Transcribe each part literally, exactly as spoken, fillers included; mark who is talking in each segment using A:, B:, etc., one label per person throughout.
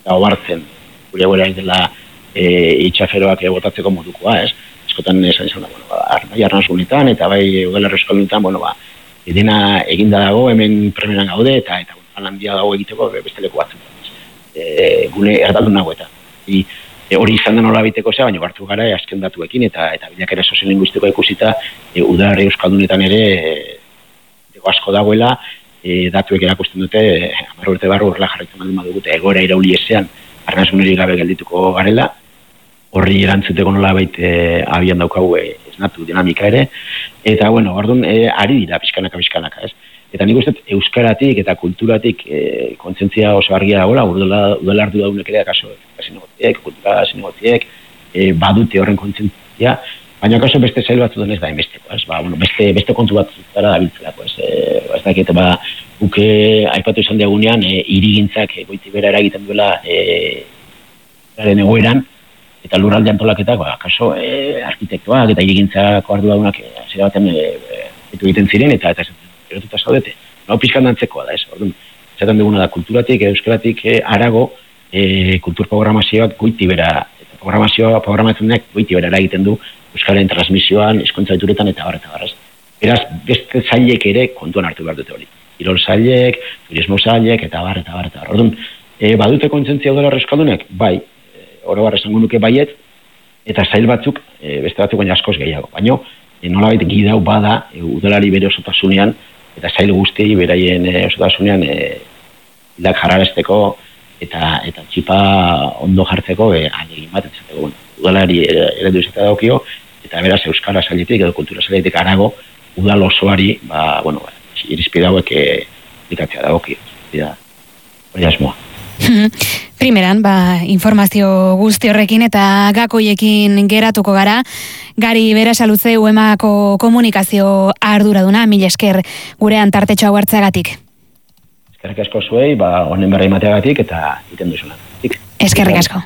A: da obartzen, gure gure dela e, itxaferoak botatzeko modukoa, ez? Eskotan esan izan da, bueno, ba, bai arnazgunetan eta bai udalerri euskaldunetan, bueno, ba, dena eginda dago, hemen premieran gaude, eta eta bueno, handia dago egiteko beste leku batzuk. E, gune erdaldun nago eta. I, e, hori izan da nola biteko zea, baina hartu gara e, azken datuekin, eta eta bilakera soziolinguistikoa ikusita, e, udalerri euskaldunetan ere e, asko dagoela, e, datuek erakusten dute, e, hamar urte barru horrela jarraitzen baldin badugute, egoera irauli ezean, arnazguneri gabe geldituko garela, horri erantzuteko nola baita e, abian daukagu e, esnatu dinamika ere, eta bueno, orduan e, ari dira pixkanaka-pixkanaka, ez? Eta nik uste euskaratik eta kulturatik e, kontzientzia oso argia dagoela, udala hartu daunek ere, akaso zinegotziek, kultura zinegotziek, e, badute horren kontzientzia, baina akaso beste zail batzu denez da enbesteko, ez? Ba, bueno, beste, beste kontu bat zutara da biltzelako, ez? E, ez dakit, ba, buke aipatu izan diagunean, e, irigintzak e, goiti bera eragiten duela e, garen egoeran, eta lurralde antolaketak, ba, akaso e, arkitektoak eta irigintzako ardu daunak e, zera baten e, e, egiten ziren, eta eta erotuta zaudete. Hau pixkan dantzekoa da, ez? Orduan, zaten duguna da, kulturatik, euskaratik e, arago, e, kultur programazioak goiti bera, eta programazioa, programatzen goiti bera egiten du euskaren transmisioan, hizkuntza dituretan eta barreta barraz. Beraz, beste zailek ere kontuan hartu behar dute hori. Kirol zailek, turismo zailek, eta barreta barreta. Orduan, e, badute kontzentzia udala euskaldunek? Bai, e, oro barra esango nuke baiet, eta zail batzuk, e, beste batzuk baina askoz gehiago. Baina, e, nolabait gidau bada, e, udalari bere osotasunean, eta zail guzti beraien e, osotasunean e, hilak jarrarazteko eta eta txipa ondo jartzeko e, alegin bat entzateko. Bueno, udalari eredu izatea daukio, eta beraz euskara zailetik edo kultura zailetik arago, udal osoari, ba, bueno, ba, irizpide hauek aplikatzea daukio. Hori asmoa.
B: Primeran, ba, informazio guzti horrekin eta gakoiekin geratuko gara. Gari Berasaluze U E M A-ko komunikazio arduraduna, mila esker gurean tartetxo hau hartzeagatik.
A: Eskerrik asko zuei, ba, honen berra imateagatik eta iten duzuna.
B: Eskerrik asko.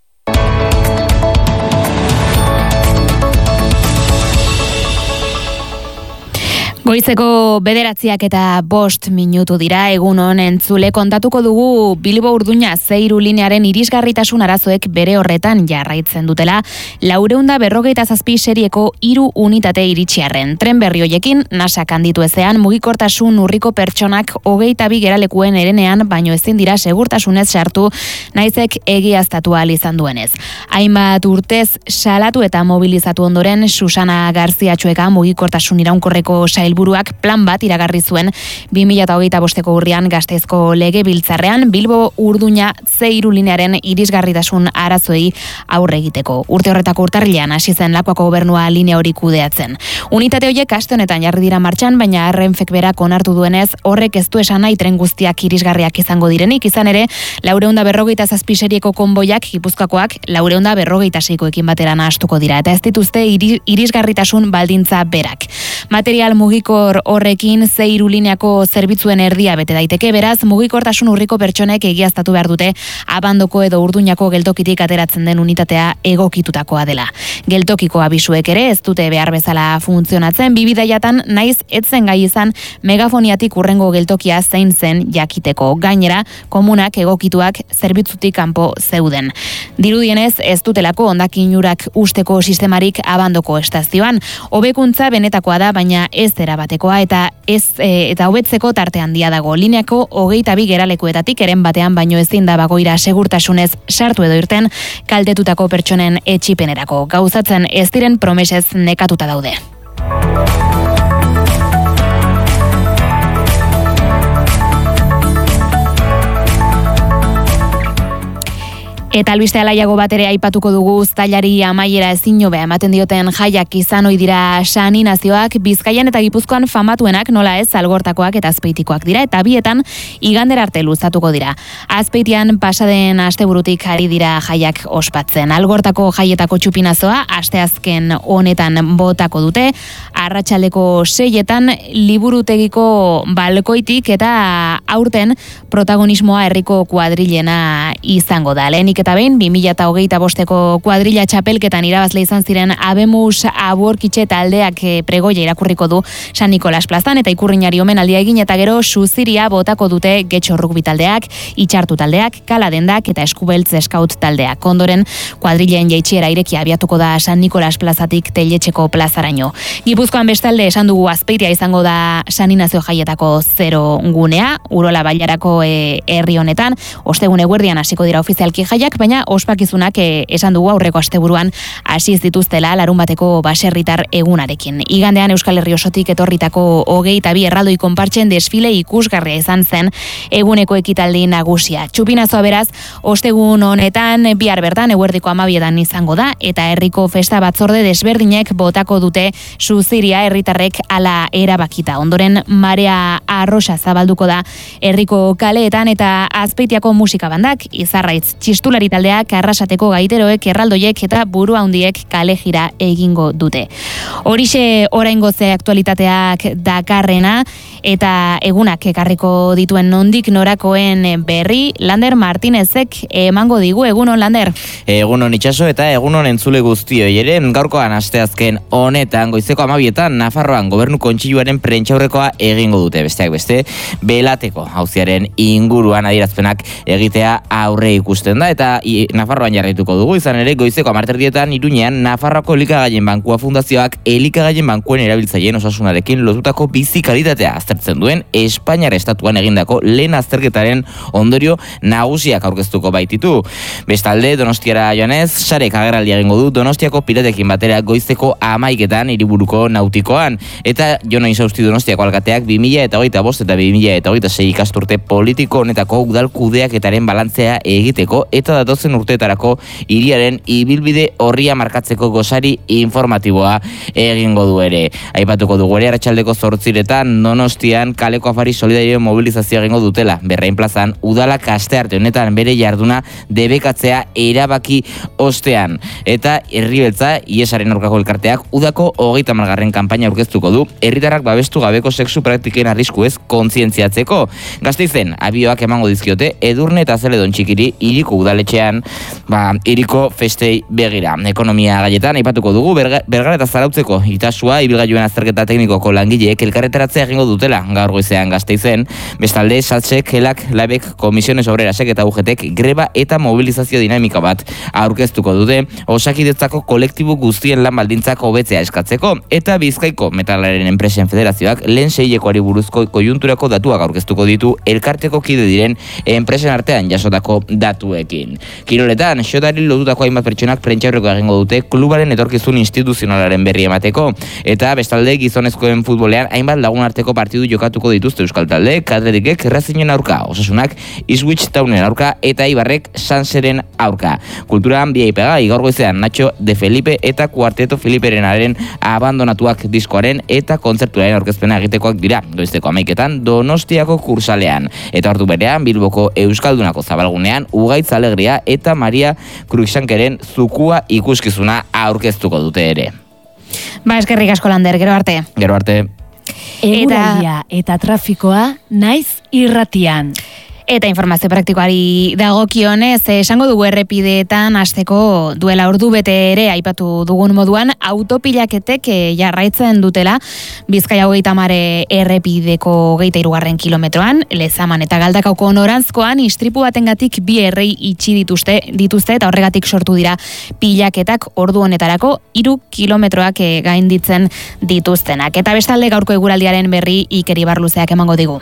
B: Goizeko bederatziak eta bost minutu dira, egun honen entzule kontatuko dugu Bilbo Urduña Zeiru linearen irisgarritasun arazoek bere horretan jarraitzen dutela, laureunda berrogeita zazpi serieko hiru unitate iritsiarren. Tren berri hoiekin, nasak handitu ezean, mugikortasun urriko pertsonak hogeita bi geralekuen erenean, baino ezin dira segurtasunez sartu, naizek egiaztatu ahal izan duenez. Hainbat urtez salatu eta mobilizatu ondoren, Susana Garzia Txueka mugikortasun iraunkorreko sailbu buruak plan bat iragarri zuen bi mila hogeita bosteko urrian Gasteizko Legebiltzarrean Bilbo Urduña Zeiru linearen irisgarritasun arazoei aurre egiteko. Urte horretako urtarrilean hasi zen Lakuako gobernua linea hori kudeatzen. Unitate horiek aste honetan jarri dira martxan, baina Renfek berak onartu duenez, horrek ez du esan nahi tren guztiak irisgarriak izango direnik, izan ere, laureunda berrogeita zazpi serieko konboiak Gipuzkoakoak laureunda berrogeita seikoekin batera nahastuko dira, eta ez dituzte irisgarritasun baldintza berak. Material mugiko horrekin Zeiru lineako zerbitzuen erdia bete daiteke, beraz mugikortasun urriko pertsonek egiaztatu behar dute Abandoko edo Urduñako geltokitik ateratzen den unitatea egokitutakoa dela. Geltokiko abisuek ere ez dute behar bezala funtzionatzen, bi bidaiatan naiz etzen gai izan megafoniatik urrengo geltokia zein zen jakiteko. Gainera, komunak egokituak zerbitzutik kanpo zeuden. Dirudienez ez dutelako hondakin urak usteko sistemarik Abandoko estazioan. Hobekuntza benetakoa da, baina ez dera batekoa eta ez e, eta hobetzeko tarte handia dago. Lineako hogeita bi geralekuetatik eren batean baino ezin da bagoira segurtasunez sartu edo irten kaltetutako pertsonen etxipenerako. Gauzatzen ez diren promesez nekatuta daude. Eta albiste alaiago bat ere aipatuko dugu uztailari amaiera ezin hobea ematen dioten jaiak izan ohi dira saninazioak, Bizkaian eta Gipuzkoan famatuenak nola ez Algortakoak eta Azpeitikoak dira, eta bietan igandera arte luzatuko dira. Azpeitian pasaden asteburutik ari dira jaiak ospatzen. Algortako jaietako txupinazoa asteazken honetan botako dute, arratsaldeko seietan liburutegiko balkoitik, eta aurten protagonismoa herriko kuadrilena izango da. Lehenik eta behin, bi mila hogeita bosteko kuadrilla txapelketan irabazle izan ziren Abemus Aborkitxe taldeak pregoia irakurriko du San Nikolas plazan, eta ikurrinari omenaldia egin eta gero suziria botako dute Getxo rugby taldeak, Itxartu taldeak, Kaladendak eta Eskubeltz Eskaut taldeak. Ondoren, kuadrilen jaitsiera irekia abiatuko da San Nikolas plazatik Teiletxeko plazaraino. Gipuzkoan bestalde esan dugu Azpeitia izango da San Inazio jaietako zero gunea, Urola Bailarako e, herri honetan, ostegun eguerdian hasiko dira ofizialki jaiak, baina ospakizunak e, esan dugu aurreko asteburuan hasi ez dituztela larun bateko baserritar egunarekin. Igandean Euskal Herri osotik etorritako hogeita bi erraldoi konpartzen desfile ikusgarria izan zen eguneko ekitaldi nagusia. Txupinazoa beraz, ostegun honetan bihar bertan eguerdiko amabietan izango da, eta herriko festa batzorde desberdinek botako dute suziria herritarrek ala erabakita. Ondoren marea arrosa zabalduko da herriko kaleetan eta Azpeitiako musika bandak, Izarraitz txistulari taldeak, Arrasateko gaiteroek, erraldoiek eta buru handiek kale jira egingo dute. Horixe oraingo ze aktualitateak dakarrena eta egunak ekarriko dituen nondik norakoen berri Lander Martinezek emango digu. Egunon, Lander.
C: Egunon itxaso eta egunon entzule guztioi ere. Gaurkoan asteazken honetan goizeko amabietan Nafarroan gobernu kontseiluaren prentsaurrekoa egingo dute, besteak beste Belateko auziaren inguruan adierazpenak egitea aurre ikusten da, eta i, Nafarroan jarraituko dugu. Izan ere goizeko hamarterdietan Iruñean Nafarroako Elikagaien Bankua Fundazioak elikagaien bankuen erabiltzaileen osasunarekin lotutako bizi kalitatea aztertzen duen Espainiar estatuan egindako lehen azterketaren ondorio nagusiak aurkeztuko baititu. Bestalde, Donostiara joanez, sarek agerraldia egingo du Donostiako piratekin batera goizeko amaiketan hiriburuko nautikoan, eta Jon Insausti Donostiako alkateak bi mila hogeita bost eta bi mila hogeita sei ikasturte politiko honetako udal kudeaketaren balantzea egiteko eta datozen urteetarako hiriaren ibilbide horria markatzeko gosari informatiboa egingo du ere. Aipatuko dugu ere arratsaldeko zortziretan Donostian kaleko afari solidario mobilizazioa egingo dutela. Berrain plazan udalak astearte honetan bere jarduna debekatzea erabaki ostean. Eta herribeltza iesaren aurkako elkarteak udako hogeita hamargarren kanpaina aurkeztuko du herritarrak babestu gabeko sexu praktiken arriskuez kontzientziatzeko. Gasteizen abioak emango dizkiote Edurne eta Zeledon txikiri hiriko udaletxean, ba, hiriko festei begira. Ekonomia gaietan aipatuko dugu Bergara eta Zarautzeko itasua ibilgailuen azterketa teknikoko langileek elkarretaratzea egingo dutela gaur goizean Gasteizen. Bestalde Satsek, Helak, Labek, Komisiones Obrerasek eta U G Tek greba eta mobilizazio dinamika bat aurkeztuko dute Osakidetzako kolektibo guztien lan baldintzak hobetzea eskatzeko, eta Bizkaiko Metalaren Enpresen Federazioak lehen seilekoari buruzko koiunturako datuak aurkeztuko ditu elkarteko kide diren enpresen artean jasotako datuekin. Kiroletan, xotari lotutako hainbat pertsonak prentsaurreko egingo dute klubaren etorkizun instituzionalaren berri emateko, eta bestalde gizonezkoen futbolean hainbat lagun arteko partidu jokatuko dituzte euskal talde, Atletikek Racingen aurka, Osasunak Ipswich Townen aurka eta Ibarrek Sanseren aurka. Kulturan bi aipega gaur goizean Nacho de Felipe eta Kuarteto Filiperenaren abandonatuak diskoaren eta kontzertuaren aurkezpena egitekoak dira goizeko amaiketan Donostiako kursalean, eta ordu berean Bilboko Euskaldunako zabalgunean Ugaitz Alegria eta Maria Cruikshankeren Zukua ikuskizuna aurkeztuko dute ere.
B: Ba, eskerrik asko, Lander, gero arte.
C: Gero arte.
D: Eguraldia eta trafikoa naiz irratian.
B: Eta informazio praktikoari dagokionez, esango dugu errepideetan hasteko duela ordu bete ere aipatu dugun moduan autopilaketek jarraitzen dutela Bizkaia hogeita hamar errepideko hogeita hirugarren kilometroan, Lezaman eta Galdakauko noranzkoan istripu batengatik bi errei itxi dituzte dituzte eta horregatik sortu dira pilaketak ordu honetarako hiru kilometroak gainditzen dituztenak. Eta bestalde gaurko eguraldiaren berri Iker Ibarluzeak emango digu.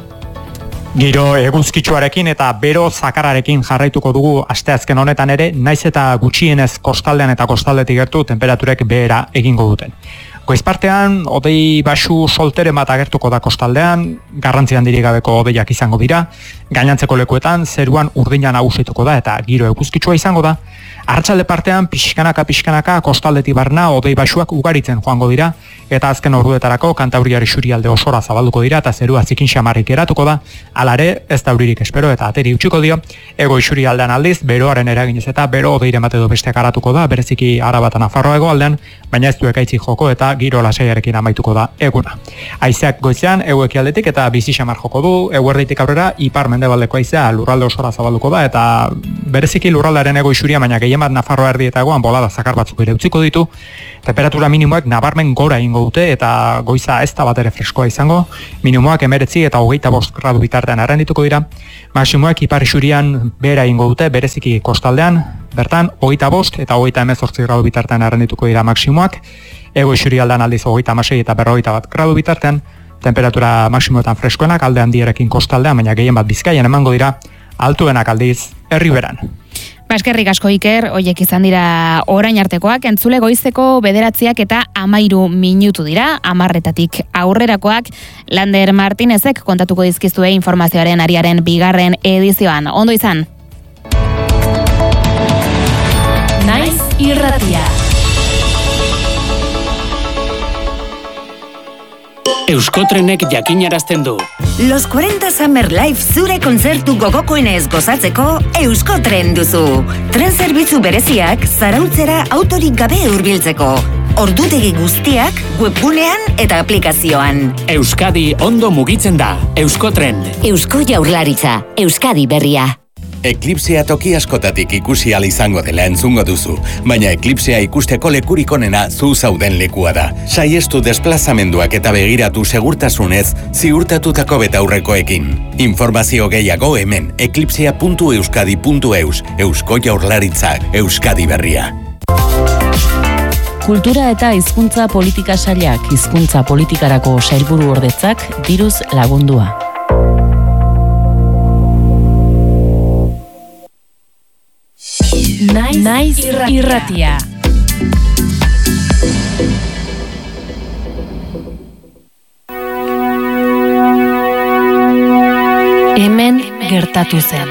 E: Giro eguzkitsuarekin eta bero zakarrarekin jarraituko dugu asteazken honetan ere, naiz eta gutxienez kostaldean eta kostaldetik gertu temperaturek behera egingo duten. Goizpartean, hodei baxu solteren bat agertuko da kostaldean, garrantzi handirik gabeko hodeiak izango dira, gainantzeko lekuetan zeruan urdina nagusituko da eta giro eguzkitsua izango da. Arratsalde partean pixkanaka pixkanaka kostaldetik barna hodei baxuak ugaritzen joango dira eta azken orduetarako Kantabriar isurialde osora zabalduko dira eta zerua zikin xamarrik geratuko da. Hala ere, ez da euririk espero eta ateri utziko dio. Hego isurialdean aldiz beroaren eraginez eta bero hodeiren bat edo beste garatuko da, bereziki Araba eta Nafarroa hegoaldean, baina ez du ekaitzik joko eta giro lasaiarekin amaituko da eguna. Haizeak goizean hego ekialdetik eta bizi xamar joko du, eguerditik aurrera ipar mendebaldeko haizea lurralde osora zabalduko da eta bereziki lurraldaren ego isuria, baina gehien bat Nafarroa erdietagoan bolada zakar batzuk ere utziko ditu. Temperatura minimoak nabarmen gora ingo dute eta goiza ez da bat ere freskoa izango. Minimoak emeretzi eta hogeita bost gradu bitartean arrendituko dira. Maximoak ipar isurian behera ingo dute, bereziki kostaldean, bertan hogeita bost eta hogeita hemezortzi gradu bitartean arrendituko dira maximoak. Ego isurialdan aldiz hogeita hamasei eta berrogeita bat gradu bitartean. Temperatura maximoetan freskoenak alde handierekin kostaldean, baina gehien bat Bizkaian emango dira, altuenak aldiz Erriberan.
B: Baskerrik asko Iker, hoiek izan dira orain artekoak, entzule goizeko bederatziak eta amairu minutu dira, amarretatik aurrerakoak, Lander Martinezek kontatuko dizkizue informazioaren ariaren bigarren edizioan. Ondo izan?
D: Naiz irratia.
F: Euskotrenek jakinarazten du.
G: Los cuarenta Summer Life zure kontzertu gogokoenez gozatzeko Euskotren duzu. Tren zerbitzu bereziak zarautzera autorik gabe hurbiltzeko. Ordutegi guztiak webgunean eta aplikazioan.
F: Euskadi ondo mugitzen da. Euskotren.
G: Eusko Jaurlaritza. Euskadi berria.
H: Eklipsea toki askotatik ikusi ahal izango dela entzungo duzu, baina eklipsea ikusteko lekurik onena zu zauden lekua da. Saiestu desplazamenduak eta begiratu segurtasunez ziurtatutako betaurrekoekin. Informazio gehiago hemen eklipsea puntu euskadi puntu eus, Eusko Jaurlaritzak, Euskadi berria.
I: Kultura eta hizkuntza politika sailak, hizkuntza politikarako sailburu ordetzak diruz lagundua.
D: Naiz, Naiz irratia.
I: Hemen gertatu zen.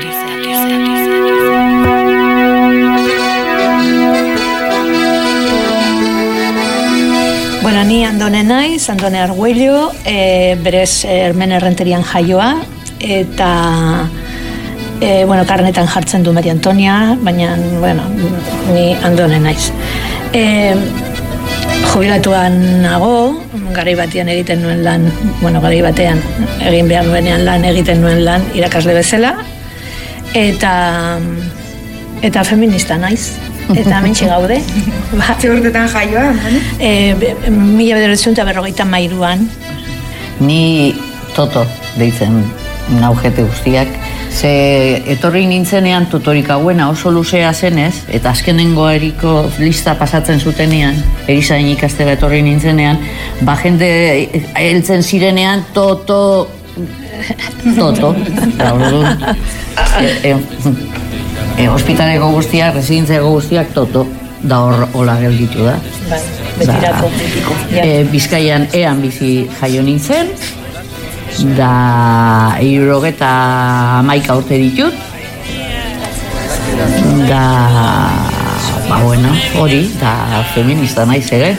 J: Bueno, ni Andone naiz, Andone Arguello, e, berez Hermen Errenterian jaioa, eta E, bueno, karnetan jartzen du Mari Antonia, baina, bueno, ni Andone naiz. E, jubilatuan nago, garai batean egiten nuen lan, bueno, garai batean egin behar nuenean lan egiten nuen lan irakasle bezala, eta eta feminista naiz, eta mentxe gaude. Ba,
K: ze urtetan jaioa?
J: E, mila bederatziehun eta berrogeita hamairuan.
L: Ni Toto deitzen naujete guztiak. Ze etorri nintzenean tutorik hauena oso luzea zenez, eta azkenengo eriko lista pasatzen zutenean, erizain ikastera etorri nintzenean, ba jende heltzen zirenean Toto, Toto, eta orduan, e, e, e, hospitaleko guztiak, residentzeko guztiak Toto, da hor hola gelditu da.
J: Bai, betirako, betiko.
L: E, Bizkaian ean bizi jaio nintzen, da hirurogeta hamaika urte ditut, da, ba bueno, hori, da feminista naiz ere.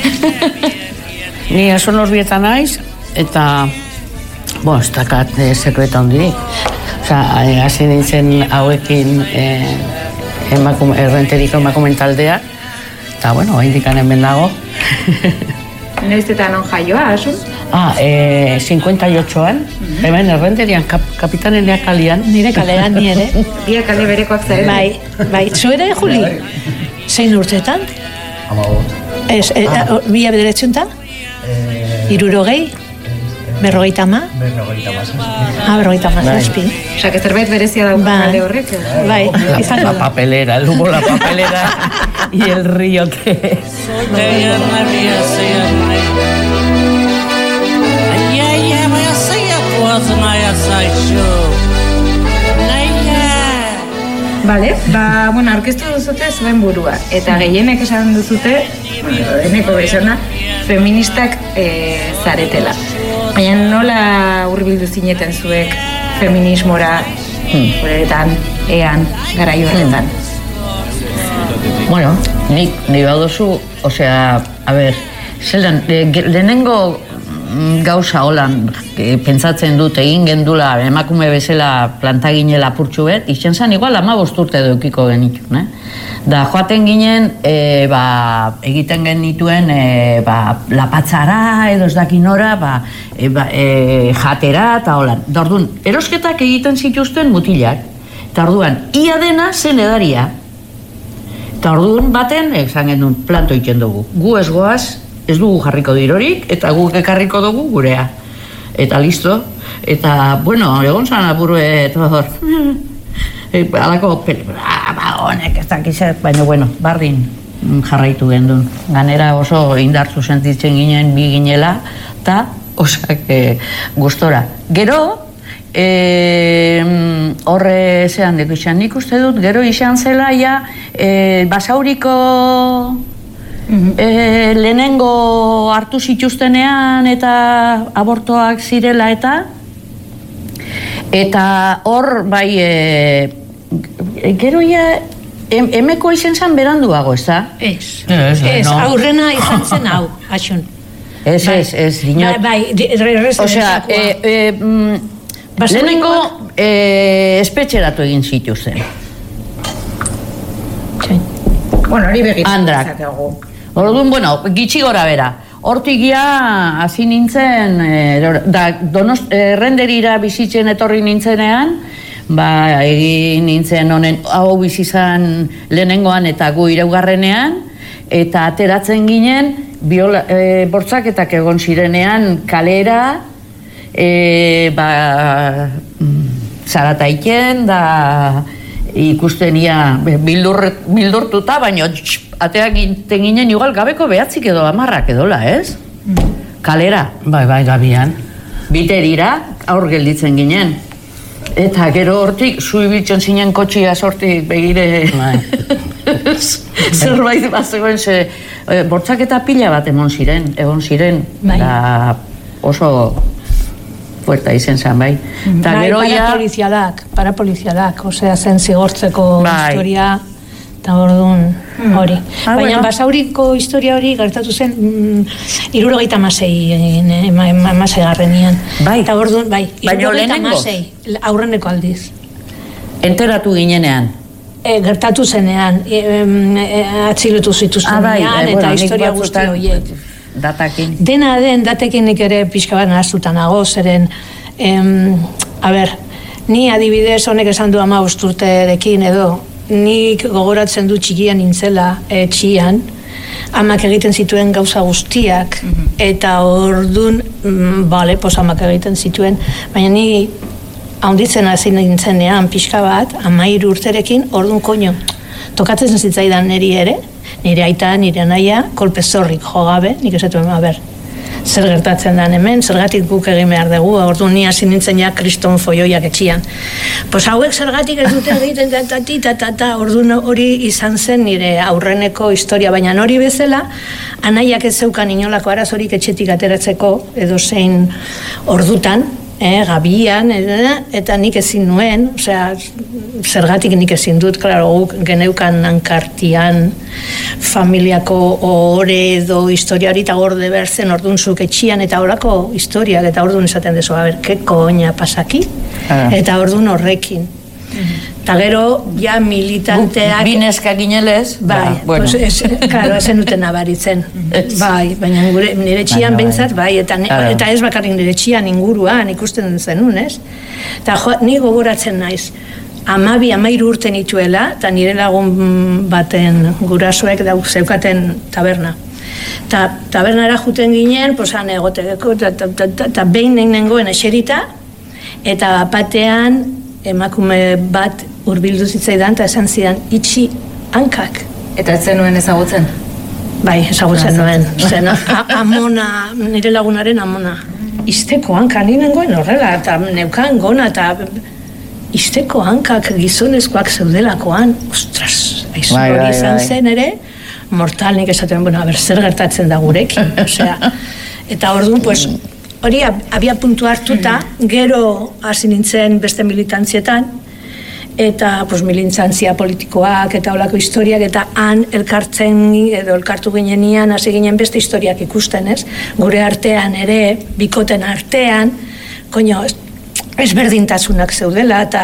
M: Ni Ason Orbieta naiz, eta, bo, ez dakat eh, sekreta hondirik. Osa, eh, hasi nintzen hauekin eh, emakume, errenteriko emakumen taldea, eta, bueno, haindikan hemen dago.
K: Noiz eta non jaioa, Asun?
M: Ah, eh, cincuenta y ochoan, mm-hmm. Hemen errenterian, kap, kapitaneneak kalean.
J: Nire kalean, ni ere.
K: Ia kale berekoak zaren.
J: Bai, bai, zu ere, Juli? Zein urtetan?
N: Amagot.
J: Ez, e, ah. Mila bederatziuntan?
N: Eh,
J: Irurogei? Berrogeita ama?
N: Berrogeita ama.
J: Ah, berrogeita ama, zazpi.
K: Osa, que zerbait berezia dauka ba. Kale horrek.
J: Bai,
L: izan la, la papelera, el humo, la papelera y el río que...
K: Vale, ba, bueno, aurkeztu duzute zuen burua, eta gehienek esan duzute, bueno, eneko bezona, feministak e, zaretela. Baina nola hurbildu zineten zuek feminismora, hmm. horretan, ean, garai horretan?
L: Hmm. Bueno, nik, nik baduzu, osea, a ber, zelan, lehenengo gauza holan e, pentsatzen dut egin gendula emakume bezala plantaginela purtsu bet, izen zan igual amabost urte edukiko genitu, ne? Da joaten ginen, e, ba, egiten genituen e, ba, lapatzara edo ez dakinora, ba, e, ba, e, jatera eta holan. Dordun, erosketak egiten zituzten mutilak. Eta orduan, ia dena zen edaria. Eta orduan baten, esan genuen, planto egiten dugu. Gu ez goaz, ez dugu jarriko dirorik, eta guk ekarriko dugu gurea. Eta listo. Eta, bueno, egon zan apurue, eta hor, alako, ba, honek, ez dakizet, baina, bueno, bardin jarraitu gendun. Ganera oso indartzu sentitzen ginen, bi ginela, eta osak e, gustora. Gero, e, horre zean deko izan, nik uste dut, gero izan zela, ja, e, Basauriko e, lehenengo hartu zituztenean eta abortoak zirela eta eta hor, bai, e, gero ja, em, emeko izan zen beranduago, ez da?
J: Ez, ez, aurrena izan zen hau, asun.
L: Ez, ez, ez, dinot.
J: Bai, bai,
L: osea, e, e, mm, lehenengo e, espetxeratu egin zituzten.
J: Bueno, hori begitzen.
L: Andrak. Orduan, bueno, gitxi gora bera. Hortik ja, hasi nintzen, e, da, donost, e, renderira bizitzen etorri nintzenean, ba, egin nintzen honen, hau bizizan lehenengoan eta gu iraugarrenean, eta ateratzen ginen, biola, e, bortzaketak egon zirenean kalera, e, ba, zarataiken, da ikusten ia bildur, bildurtuta, baina ateak ginten ginen igual gabeko behatzik edo amarrak edola, ez? Kalera.
M: Bai, bai, gabian.
L: Biterira, aur gelditzen ginen. Eta gero hortik, zuibiltzen zinen kotxia sortik begire... Zerbait bat zegoen, ze... E, bortzaketa pila bat emon ziren, egon ziren.
J: Bai.
L: Da oso fuerta izen zen, bai.
J: Bai, gero parapolizialak, parapolizialak, osea zen zigortzeko bai. Historia... eta orduan hori.
L: Ah,
J: baina
L: bueno.
J: Basauriko historia hori gertatu zen mm, irurogeita amasei amasei garrenian.
L: Bai.
J: Eta orduan, bai,
L: baina
J: irurogeita
L: lehenengo?
J: amasei, aurreneko aldiz.
L: Enteratu ginenean?
J: E, gertatu zenean, e, e, atxilotu zituztenean,
L: ah, bai, e,
J: eta
L: bueno,
J: historia guzti horiek.
L: Datakin.
J: Dena den, datekin nik ere pixka bat nahaztuta nago, zeren, em, a ber, ni adibidez honek esan du ama usturterekin edo, nik gogoratzen du txikian nintzela etxian, amak egiten zituen gauza guztiak, mm-hmm. eta ordun, mm, bale, pos amak egiten zituen, baina ni haunditzen hasi nintzenean pixka bat, amairu urterekin, ordun koño, tokatzen zitzaidan niri ere, nire aita, nire naia, kolpe zorrik jogabe, nik esatuen, a ber, zer gertatzen den hemen, zergatik guk egin behar dugu, orduan ni hasi nintzen ja kriston foioiak etxian. Pues hauek zergatik ez dute egiten, ta, ta, ta, ta, orduan hori izan zen nire aurreneko historia, baina hori bezala, anaiak ez zeukan inolako arazorik etxetik ateratzeko, edo zein ordutan, eh, gabian, eta nik ezin nuen, osea, zergatik nik ezin dut, klaro, guk geneukan hankartian familiako ohore edo historia hori eta gorde behar zen orduan zuk etxian eta horako historiak, eta orduan esaten dezu, a ber, ke koña pasaki, ah. eta orduan horrekin. Eta gero, ja militanteak...
L: Bineska ginelez?
J: Bai, bueno. Pues, es, claro, esen duten nabaritzen. Bai, baina gure, nire txian behintzat, bai, eta, ne, claro. Eta ez bakarrik nire txian inguruan ikusten zenun, ez? Eta jo, ni gogoratzen naiz, amabi, amairu urte nituela, eta nire lagun baten gurasoek dauk zeukaten taberna. Ta, tabernara juten ginen, posan egoteko, eta behin nengoen eserita, eta batean emakume bat hurbildu zitzaidan eta esan zidan itxi hankak.
K: Eta ez zenuen ezagutzen?
J: Bai, ezagutzen nuen. Zen, amona, nire lagunaren amona. Izteko hanka, ni nengoen horrela, eta neukan gona, eta izteko hankak gizonezkoak zeudelakoan, ostras, aizu
L: bai,
J: hori
L: bai,
J: izan
L: bai.
J: zen ere, mortal nik esaten, bueno, aber, zer gertatzen da gurekin, osea, eta orduan, pues, hori abia puntu hartuta, gero hasi nintzen beste militantzietan, eta pues, militantzia politikoak eta olako historiak, eta han elkartzen edo elkartu ginenian hasi ginen beste historiak ikusten, ez? Gure artean ere, bikoten artean, koño, ezberdintasunak zeudela, eta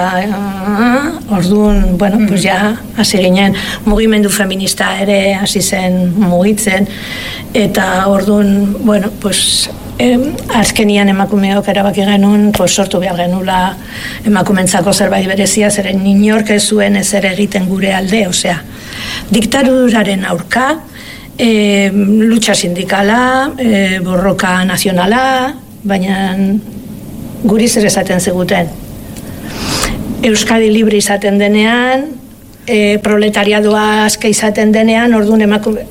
J: uh, orduan, bueno, pues ja, hasi ginen, mugimendu feminista ere hasi zen mugitzen, eta orduan, bueno, pues, e, azkenian emakumeok erabaki genuen, pues, sortu behar genula emakumentzako zerbait berezia, zeren inork ez zuen ezer egiten gure alde, osea, diktaduraren aurka, e, lucha sindikala, e, borroka nazionala, baina guri zer esaten ziguten. Euskadi libre izaten denean, e, proletariadoa aske izaten denean, orduan emakume...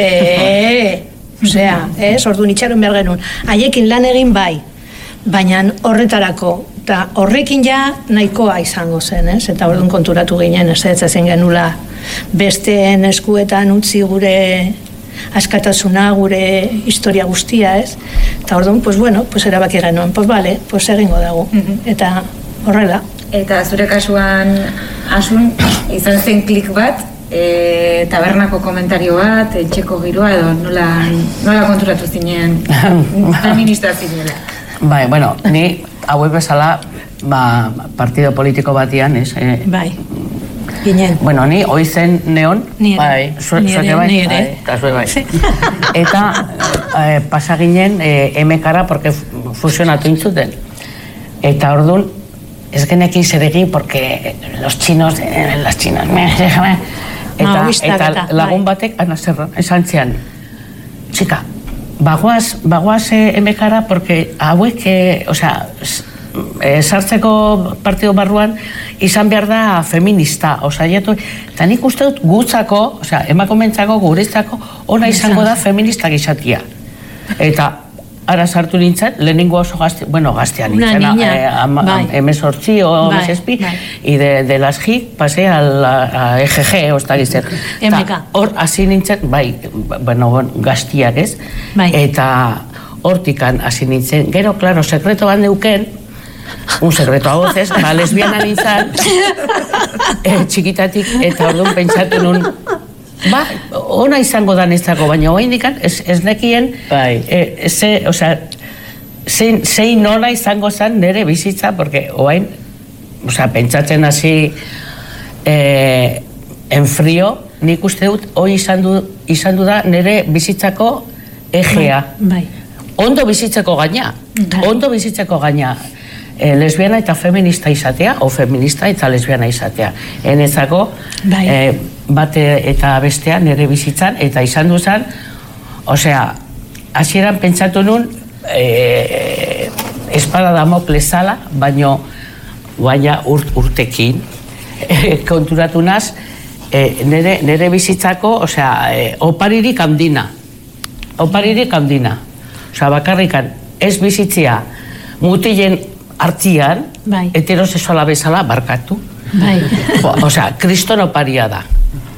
J: E, osea, ez, orduan itxaron behar genuen. Haiekin lan egin bai, baina horretarako, eta horrekin ja nahikoa izango zen, ez? Eta orduan konturatu ginen, ez ez zen genula besteen eskuetan utzi gure askatasuna, gure historia guztia, ez? Eta orduan, pues bueno, pues erabaki genuen, pues vale, pues egingo dago. Eta horrela.
K: Eta zure kasuan, Asun, izan zen klik bat, e, tabernako komentario bat, etxeko giroa, edo nola, nola konturatu zinen, feminista zinela?
M: Bai, bueno, ni hauek bezala, ba, partido politiko batian, ez? Eh,
J: bai, ginen.
M: Bueno, ni oizen neon,
J: Nire.
M: bai, zueke bai,
J: nire.
M: bai, eta zue bai. Eta eh, pasa ginen eh, emekara, porque fusionatu intzuten. Eta orduan, ez genekin zer egin, porque los chinos, eh, las chinas, eta, eta lagun batek, ana zerron, esan zian, txika, bagoaz, bagoaz eh, emekara, porque hauek, eh, osea, eh, sartzeko partido barruan, izan behar da feminista, osea, jetu, eta nik uste dut gutzako, osea, emakumentzako, guretzako, ona izango da feministak izatia. Eta, ara sartu nintzen, lehenengo oso gazte, bueno, gaztean nintzen, eh, bai. emezortzi o bai. emezespi, bai. y de, de las G I C pasé a, la, a E G G, osta gizten. Hor, hasi nintzen, bai, bueno, bon, gaztiak ez, bai. Eta hortikan hasi nintzen, gero, klaro, sekreto bat neuken, un sekreto a voces, ba, lesbiana nintzen, eh, txikitatik, eta orduan pentsatu nun, ba, ona izango da nezako, baina hoa indikan, ez, ez nekien, e, ze, osea, zein, zein ona izango zen nire bizitza, porque oain, osea, pentsatzen hasi eh, en frio, nik uste dut, hoi izan du, izan du da nire bizitzako egea. Bai. Ondo bizitzeko gaina, bai. Ondo bizitzeko gaina. E, lesbiana eta feminista izatea, o feminista eta lesbiana izatea. Enezako, bai. e, bate eta bestea nire bizitzan, eta izan duzan, osea, hasieran pentsatu nun, e, espada Damoklesala, baino, guaina urt, urtekin, e, konturatu naz, e, nire, nire bizitzako, osea, e, oparirik handina. Oparirik handina. Osea, bakarrikan, ez bizitzia, mutilen artian, bai. Heterosexuala bezala barkatu. Bai. Osea, kriston oparia da.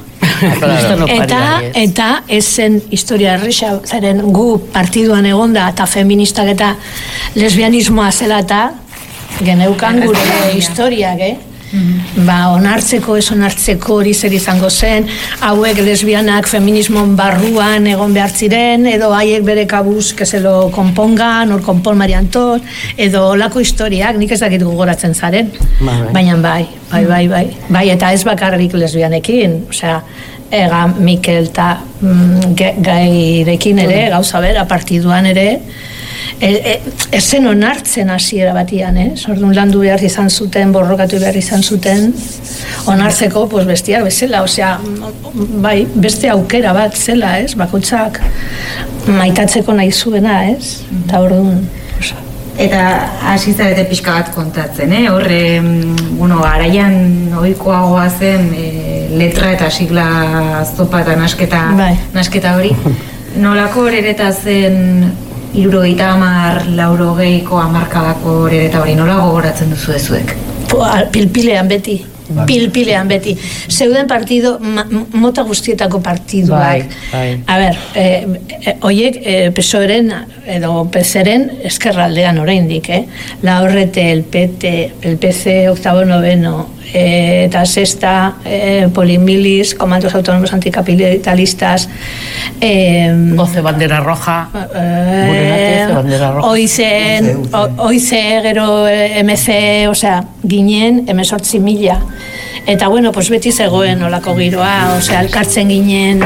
M: Eta, eta ezen historia erresa, zeren gu partiduan egonda eta feministak eta lesbianismoa zela eta geneukan gure historiak, eh? Mm-hmm. Ba, onartzeko, ez onartzeko hori zer izango zen, hauek lesbianak feminismon barruan egon behar ziren, edo haiek bere kabuz que se lo konpongan, or konpon Maria Anton, edo olako historiak, nik ez dakit gogoratzen zaren, baina bai, bai, bai, bai, bai, eta ez bakarrik lesbianekin, osea, Ega Mikel eta mm, gairekin ere, gauza bera, partiduan ere, E, e, ezen onartzen hasiera batian, eh? Orduan landu behar izan zuten, borrokatu behar izan zuten, onartzeko, pues, bestiak bezala, osea, bai, beste aukera bat zela, ez? Bakoitzak maitatzeko nahi zuena, ez? Eta orduan...
K: Eta hasi zarete pixka bat kontatzen, eh? Horre, bueno, araian ohikoagoa zen e, letra eta sigla zopa eta nasketa, bai. nasketa hori. Nolako horereta zen... Hirurogeita hamar, laurogeiko hamarkadako horreta hori, nola gogoratzen duzu ezuek?
J: Pilpilean beti, pilpilean beti. Zeuden partido, mota guztietako partiduak. Bai, bai. A ber, e, oiek e, pesoeren, edo pezeren eskerraldean oraindik, eh? La Horrete, el P T, el P C, octavo noveno, e, eta sexta, e, Polimilis, Comandos Autónomos Anticapitalistas, e,
M: Oce Bandera Roja,
J: e, Bandera Roja. Oizen, Oize, gero M C, osea, ginen, emezortzi mila. Eta, bueno, pues beti zegoen olako giroa, osea, elkartzen ginen,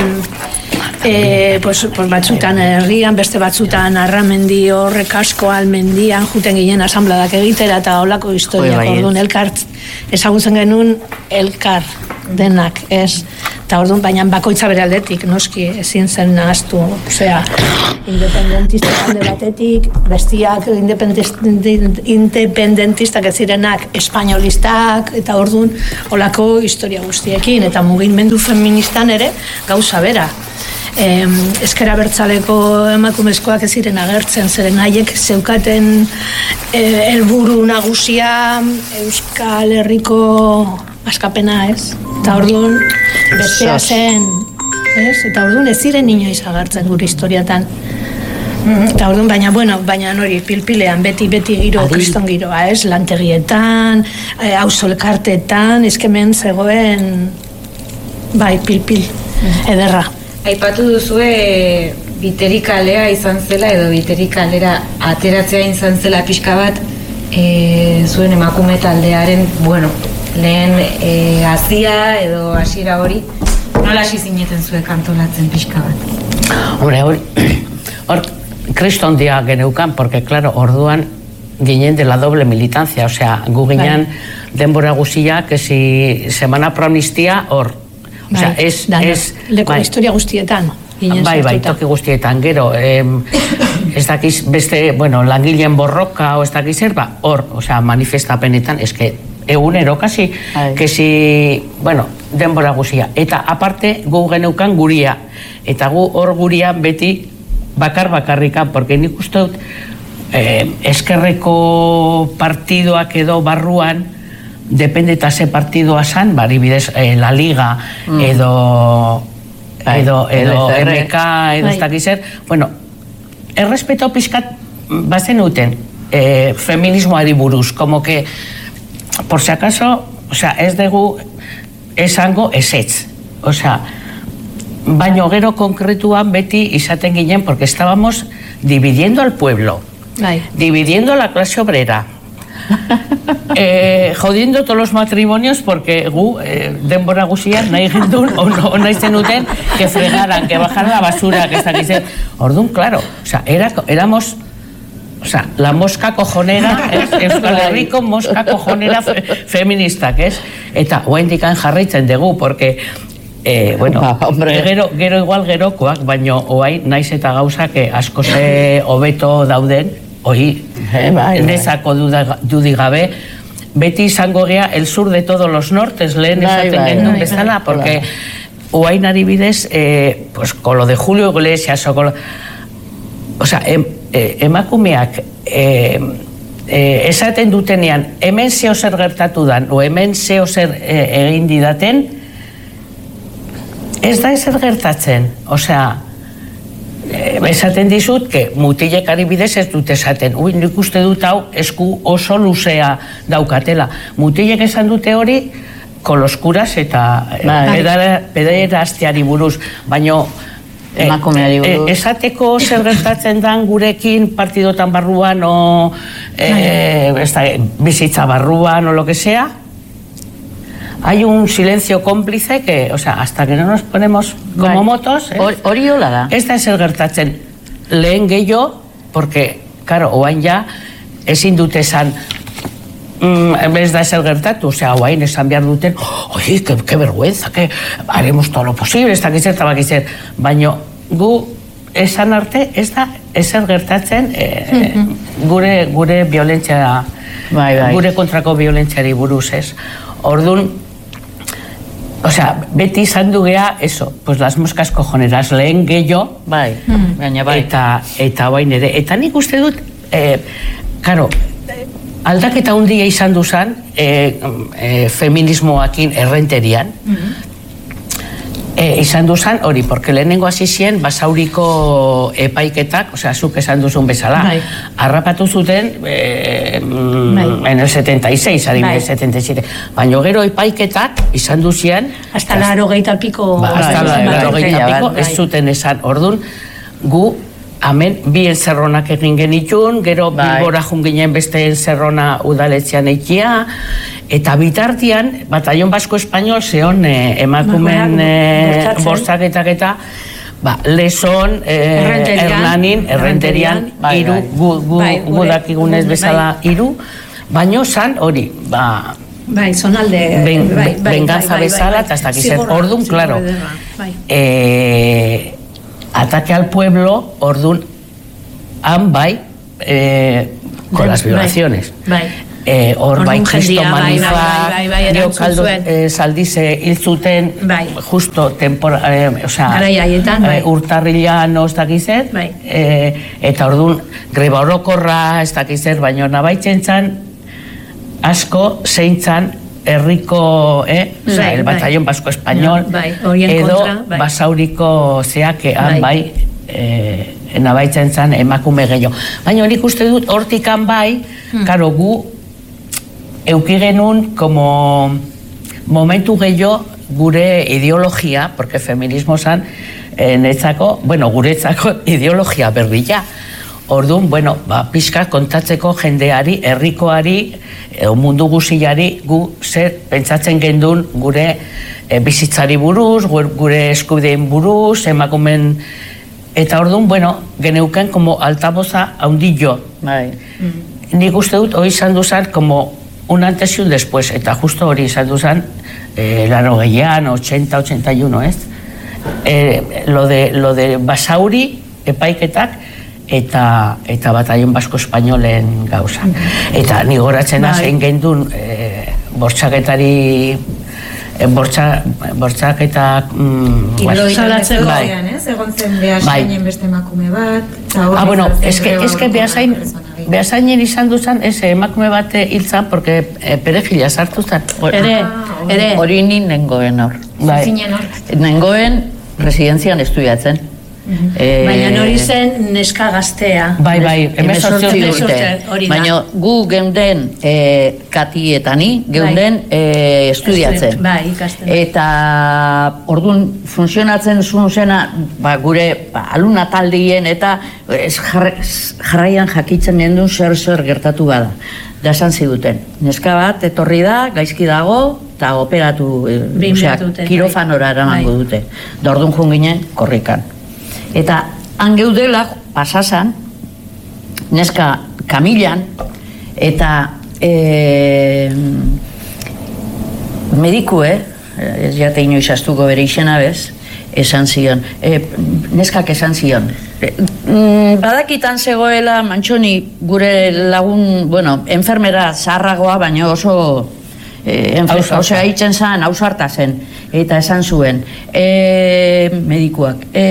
J: e, pues, pues batzutan herrian, beste batzutan arramendi horrek asko almendian, juten ginen asambladak egitera eta olako historiak, orduan elkar, ezagutzen genuen elkar denak, ez? Eta orduan, baina bakoitza bere aldetik, noski, ezin zen nahaztu, osea, independentistak alde batetik, bestiak independentistak ez zirenak espainolistak, eta orduan, olako historia guztiekin, eta mugimendu feministan ere, gauza bera. Eh, ezkera bertzaleko emakumezkoak ez ziren agertzen, zeren haiek zeukaten helburu nagusia Euskal Herriko askapena, ez? Eta orduan, bestea zen, ez? Eta orduan ez ziren inoiz agertzen gure historiatan. Eta orduan, baina, bueno, baina hori, pilpilean, beti-beti giro, kriston giroa, ez? Lantegietan, auzo-elkartetan, ezkemen zegoen, bai, pilpil, ederra.
K: Aipatu duzue biterikalea izan zela edo biterikalera ateratzea izan zela pixka bat e, zuen emakume taldearen, bueno, lehen e, hazia edo hasiera hori, nola hasi zineten zuek antolatzen pixka bat?
M: Hombre, hor, hor kriston dia geneukan, porque, claro, orduan ginen de la doble militancia, osea, gu ginen denbora guzia, que si semana pro amnistia, hor, o sea, es, es,
J: leko historia guztietan.
M: Bai, bai, toki guztietan, gero, eh, ez dakiz, beste, bueno, langileen borroka, o ez dakiz erba, hor, o sea, manifestapenetan, ez que, egunero, kasi, que si, bueno, denbora guzia. Eta, aparte, gu geneukan guria, eta gu hor guria beti bakar-bakarrikan, porque nik uste dut, eh, eskerreko partidoak edo barruan, depende eta ze partidoa zan, bari bidez, eh, la Liga, mm. edo, edo, edo R K, edo ez dakiz er, bueno, errespeto pixkat bazen uten, eh, feminismoari buruz, como que, por si acaso, o sea, ez dugu esango esetz, o sea, baino gero konkretuan beti izaten ginen, porque estábamos dividiendo al pueblo, Ay. dividiendo la clase obrera, eh, jodiendo todos los matrimonios, porque gu, eh, denbora guzia nahi gindun, o, no, o nahi zenuten que fregaran, que bajaran la basura, que ez dakizen. Orduan, claro, o sea, era, éramos, o sea, la mosca cojonera, es, Euskal Herriko mosca cojonera fe, feminista, que es, eta oaindikan jarraitzen dugu, porque Eh, bueno, ba, gero, gero igual gerokoak, baino oai naiz eta gauzak asko ze hobeto dauden, oi, eh, bai, nezako dudi gabe, beti izango gea el sur de todos los nortes, lehen esaten gendun bezala, porque oai nari bidez, eh, pues, con lo de Julio Iglesias, o con lo, o sea, em, eh, emakumeak eh, eh, esaten dutenean, hemen zeo zer gertatu dan, o hemen zeo zer eh, egin didaten, ez da ezer gertatzen, osea, esaten dizut, que mutilek adibidez ez dut esaten, ui, nik uste dut hau esku oso luzea daukatela. Mutilek esan dute hori, koloskuraz eta pederazteari buruz, baino esateko zer gertatzen dan gurekin partidotan barruan, o bizitza barruan, o lo que sea, hay un silencio cómplice que, o sea, hasta que no nos ponemos como motos,
L: hori hola da.
M: Ez da ezer gertatzen lehen gehiago, porque, claro, oain ja, ezin dute esan, mm, ez da ezer gertatu, o sea, oain esan behar duten, oye, qué, qué vergüenza, que haremos todo lo posible, ez dakizer, eta bakizer, baina gu esan arte, ez da ezer gertatzen eh, gure, gure violentzia, bai, bai. gure kontrako violentziari buruz, ez? Orduan, o sea, beti izan du gea, eso, pues las moscas cojoneras lehen gehiago, bai, mm. baina bai, eta, eta bain ere, eta nik uste dut, eh, karo, aldaketa hundia izan duzan, eh, eh, feminismoakin errenterian, mm-hmm. E, izan duzan hori, porque lehenengo hasi zien basauriko epaiketak, osea, zuk esan duzun bezala, bai. Harrapatu zuten eh, bai. en el setenta y seis, adibidez, bai. setenta y siete, baina gero epaiketak izan duzien
J: hasta la arogeita piko
M: ba, hasta la arogeita piko ez zuten esan, orduan gu Hemen, bi entzerronak egin genitun, gero Bilbora jun ginen beste entzerrona udaletzean eikia, eta bitartian, Batallon Basko Espainol zehon eh, emakumen eh, bortzaketak eta ba, Lezon, eh, Hernanin, Errenterian, iru, gu, gu, gu dakigunez bezala iru, baino zan hori, ba,
J: Bai, zonalde...
M: Ben, bai, bai, benganza bai, bai, bezala, eta ez dakizet, orduan, claro,
J: bai.
M: eh, ataque al pueblo, orduan, han bai, eh, con las violaciones.
J: Bai.
M: Eh, hor bai, Cristo Manifak, Leokaldo eh, Saldize hil zuten, bai. Justo tempora, eh, o sea, bai. eh, urtarrilan ez dakizet, bai. eh, eta orduan, greba orokorra ez dakizet, baina nabaitzen zan, asko zeintzan herriko, eh, bai, o sea, el Batallón Basko Español, bai, edo kontra, bai. Basauriko zeakean, bai, bai eh, nabaitzen zan emakume gehiago. Baina nik uste dut, hortikan bai, hmm. karo gu, euki genuen, como momentu gehiago, gure ideologia, porque feminismo zan, eh, netzako, bueno, guretzako ideologia berdila. Orduan, bueno, ba, pixka kontatzeko jendeari, herrikoari, edo mundu guziari, gu zer pentsatzen gendun gure e, bizitzari buruz, gure eskubideen buruz, emakumen... Eta orduan, bueno, geneuken como altaboza haundillo. Bai. Mm. Nik uste dut, hori izan duzan, como un antes y un después, eta justo hori izan duzan, eh, laro gehian, ochenta, ochenta y uno, ez? Eh, lo, de, lo de Basauri, epaiketak, eta eta Batallon Basko Espainolen gauza. Eta ni goratzen hazen gendun e, bortxaketari e, bortxa, bortxaketak mm,
K: salatzeko zean, ez? Egon zen Beasainen beste emakume bat.
M: Ah, bueno, eske, eske Beasain Beasainen izan duzan, ez emakume bat hiltzan, porque e, perejila sartu zan.
L: Ere, ere. Hori ni nengoen hor. Nengoen residenzian estudiatzen.
J: Eh, Baina hori zen neska gaztea.
L: Bai, bai, emezortzi urte. Baina gu geunden eh, Kati eta ni, geunden eh, estudiatzen.
J: Bai, ikasten.
L: Eta orduan funtzionatzen zuen zena, ba, gure ba, aluna taldien eta ez jarraian jakitzen gendun zer zer gertatu bada. Da esan ziduten. Neska bat etorri da, gaizki dago, eta operatu, eh, osea, kirofanora eramango dute. Da orduan jun ginen korrikan. Eta han geudela pasasan, neska kamilan, eta e, mediku, eh? Ez jate inoiz astuko bere izena bez, esan zion, e, neskak esan zion. E, badakitan zegoela Mantxoni gure lagun, bueno, enfermera zaharragoa, baina oso... E, osea, hitzen zen, ausarta zen, eta esan zuen, e, medikuak, e,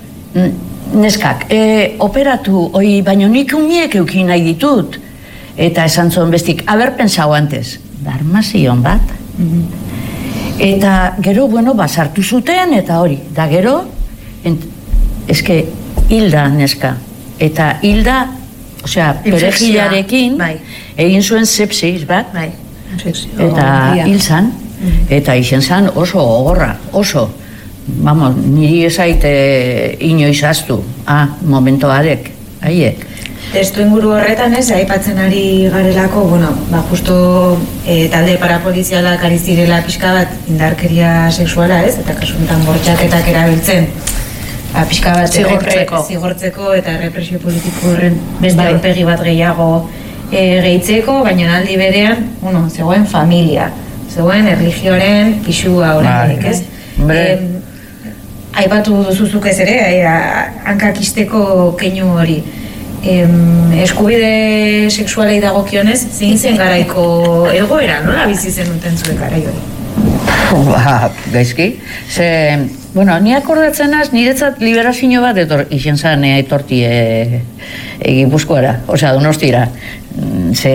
L: neskak, e, operatu, oi, baina nik uniek eukin nahi ditut. Eta esan zuen bestik, haber pensau antes, darmazion bat. Mm-hmm. Eta gero, bueno, basartu zuten, eta hori, da gero, ent, eske, hilda neska. Eta hilda, osea, perejilarekin, bai. Egin zuen sepsis bat, bai. Eta hil zan, mm-hmm. Eta izen zan oso gogorra, oso. Vamos, niri esaite inoiz aztu, ah, momento arek, haiek.
K: Testu inguru horretan ez, aipatzen ari garelako, bueno, ba, justo e, talde parapolizialak ari zirela pixka bat indarkeria sexuala ez, eta kasuntan bortxaketak erabiltzen, ba, pixka bat zigortzeko. zigortzeko eta represio politiko horren beste aurpegi bat gehiago e, gehitzeko, baina aldi berean, bueno, zegoen familia, zegoen erlijioaren pisua horretik, ez? E, Aipatu duzuzuk ez ere, hankakisteko keinu hori. Em, eskubide sexualei dagokionez, zein zen garaiko egoera, nola bizi zenuten zuek garai hori?
L: Ba, gaizki. Ze, bueno, ni akordatzen az, niretzat liberazio bat etor, izen zan etorti e, e, Gipuzkoara, osea, Donostira. Ze,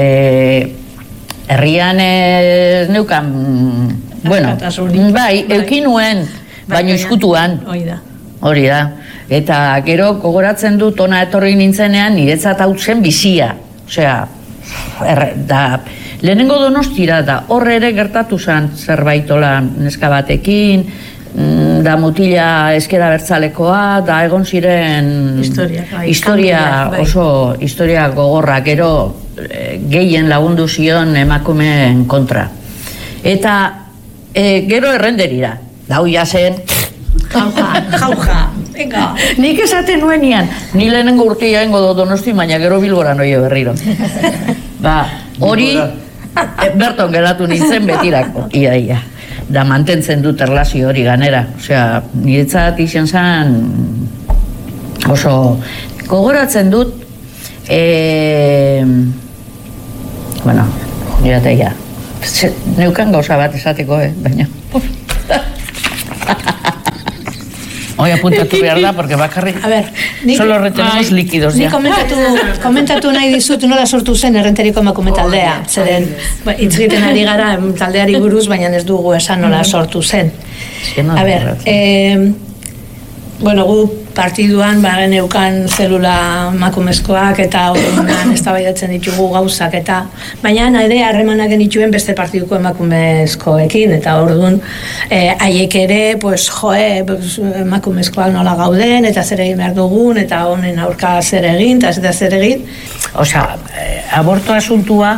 L: herrian ez neukan, bueno, bai, eukin nuen, baina izkutuan, hori da. Eta gero gogoratzen dut ona etorri nintzenean niretzat hau zen bizia. Osea, erre, da, lehenengo Donostira da, horre ere gertatu zen zerbaitola neska batekin, da mutila eskera bertzalekoa, da egon ziren
J: historia, bai,
L: historia
J: bai.
L: oso historia gogorra, gero e, gehien lagundu zion emakumeen kontra. Eta e, gero errenderira, dau jasen,
J: jauja, jauja, venga.
L: Nik esaten nuenian, ni lehenengo urtea ingo do Donosti, baina gero Bilbora noio berriro. Ba, hori e, berton geratu nintzen betirako, ia, ia. Da mantentzen dut erlazio hori ganera. Osea, niretzat izan zen oso gogoratzen dut e, bueno, nirateia neukan gauza bat esateko, eh, baina Hoi apuntatu behar da, porque bakarrik
J: a ver, nik,
L: solo retenemos líquidos
J: nik
L: ya.
J: komentatu, komentatu nahi dizut nola sortu zen errenteriko emakume taldea. Zeren, ba, hitz egiten ari gara taldeari buruz, baina ez dugu esan nola sortu zen. A ver, eh, bueno, gu partiduan ba, geneukan zelula emakumezkoak eta horrean eztabaidatzen ditugu gauzak eta baina ere harremanak genituen beste partiduko emakumezkoekin eta orduan eh, haiek ere pues, joe, pues, emakumezkoak nola gauden eta zer egin behar dugun eta honen aurka zer egin eta ez da zer egin.
M: Osea, eh, aborto asuntua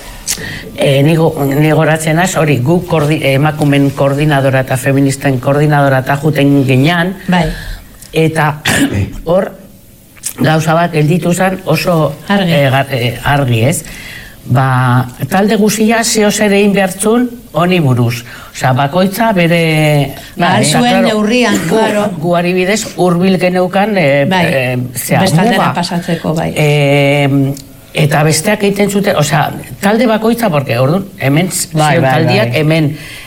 M: eh, nigo, nigoratzen az, hori gu koordi, emakumen koordinadora eta feministen koordinadora eta juten ginean,
J: bai.
M: Eta hor gauza bat gelditu zen oso argi, eh, gar, eh, argi ez. Ba, talde guzia zeo zer egin behartzun honi buruz. Osea, bakoitza bere...
J: Ba, zuen neurrian, claro.
M: Guari bidez hurbil geneukan eh,
J: bai,
M: eh, zea,
J: bestaldera pasatzeko, bai.
M: Eh, eta besteak egiten zuten, osea, talde bakoitza, porque orduan, hemen bai, bai, taldiak, bai. Hemen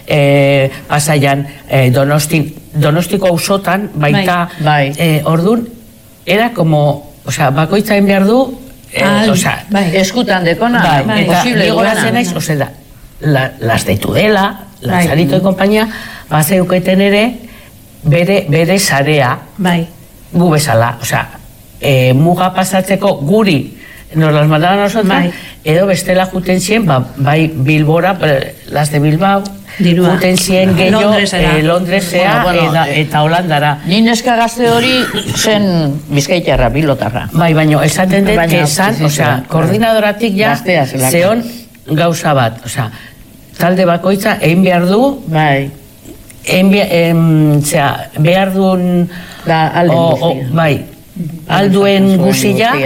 M: eh, pasaian eh, Donostin, Donostiko auzotan baita, bai. eh, orduan, era como, osea, bakoitza egin behar du, eh,
L: Al,
M: osea,
L: bai. eskutan dekona,
M: bai,
L: bai.
M: eta
L: Posible
M: nigoratzen naiz, osea, la, las de Tudela, la
J: bai.
M: Sarito de Compañía, bazeuketen ere, bere, bere sarea,
J: bai.
M: gu bezala, osea, eh, muga pasatzeko guri, nos las mandaban a nosotros, bai. Edo bestela juten zien, ba, bai Bilbora, las de Bilbao, dirua. Juten zien gehiago Londresera, eh, Londresea bueno, bueno, eta, eta Holandara.
L: Ni neska gazte hori zen bizkaitarra, bilotarra.
M: Bai, baina esaten dut, que esan, osea, koordinadoratik ja, zeon gauza bat, osea, talde bakoitza egin behar du,
L: bai.
M: Egin em, zera, behar duen,
L: da, alden guztia.
M: Bai, alduen guzia,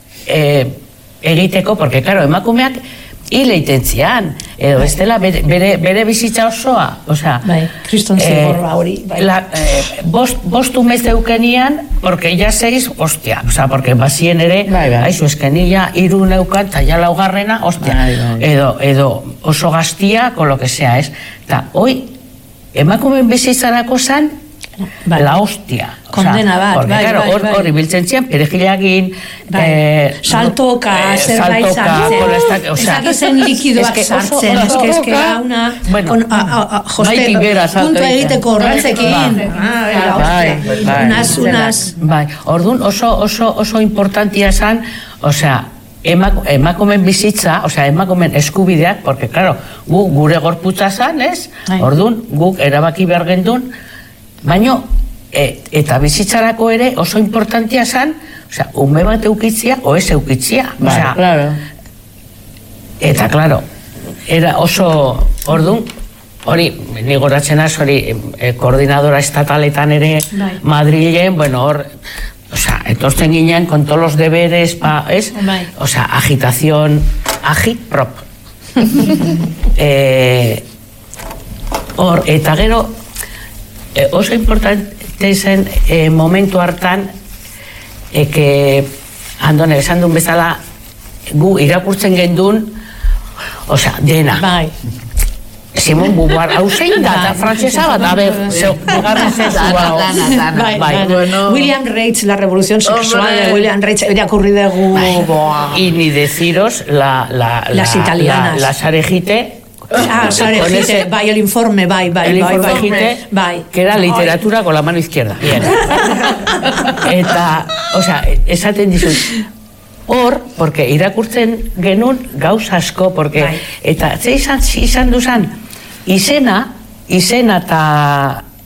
M: Eh, egiteko, porque, claro, emakumeak hile itentzian, edo bai. Estela bere, bere, bere bizitza osoa, osea...
J: Bai, kriston zigorra hori, bai.
M: La, eh, bost, bost umez deukenian, porque ya seiz, ostia, osea, porque bazien ere, bai, bai. Aizu eskenila, iru neukan, eta ja laugarrena, ostia, bai, bai. Edo, edo oso gaztia, con lo que sea, ez? Eta, hoi, emakumeen bizitzarako zan, bai. La hostia.
J: Kondena bat,
M: porque,
J: bai,
M: claro,
J: bai,
M: hor,
J: bai.
M: Hor ibiltzen zian, perejilagin,
J: bai. eh, saltoka, eh, zerbait sartzen, ezak izen likidoak sartzen, ez que ez que era una, bueno, on, a, a, a, joste, punto egiteko horretzekin, unas, unas.
M: Bai, orduan oso, oso, oso importantia zan, osea, Emak, emakumen bizitza, osea, emakumen eskubideak, porque, claro, gu, gure gorputza zan, ez? Orduan, guk erabaki behar gendun, baino, e, eta bizitzarako ere oso importantia zan, osea, ume bat eukitzia, o ez eukitzia. Osea,
L: claro.
M: Eta, claro, era oso, orduan, hori, nigoratzen az, hori, e, koordinadora estataletan ere, bai. Madrilen, bueno, hor, osea, etortzen ginen, con todos los deberes, pa, es, bai. Osea, agitación, agitprop. eh, hor, eta gero, eh, oso importante zen eh, momentu hartan, eh, que, andone, esan duen bezala, gu irakurtzen gendun, osea, dena.
J: Bai.
M: Simon Beauvoir, hau zein da, eta frantzesa bat, a ber, bigarren
J: zezua. William Reitz, la revolución sexual de William Reitz, irakurri dugu.
M: Y ni deciros la...
J: Las italianas.
M: La Sarejite.
J: Ah, Sarejite, bai, el informe, bai, bai,
M: el informe Gite,
J: bai.
M: Que era literatura con la mano izquierda. Bien. Eta, o sea, esaten dizut, hor, porque irakurtzen genuen gauz asko, porque, bai. Eta ze izan, izan duzan, izena, izena eta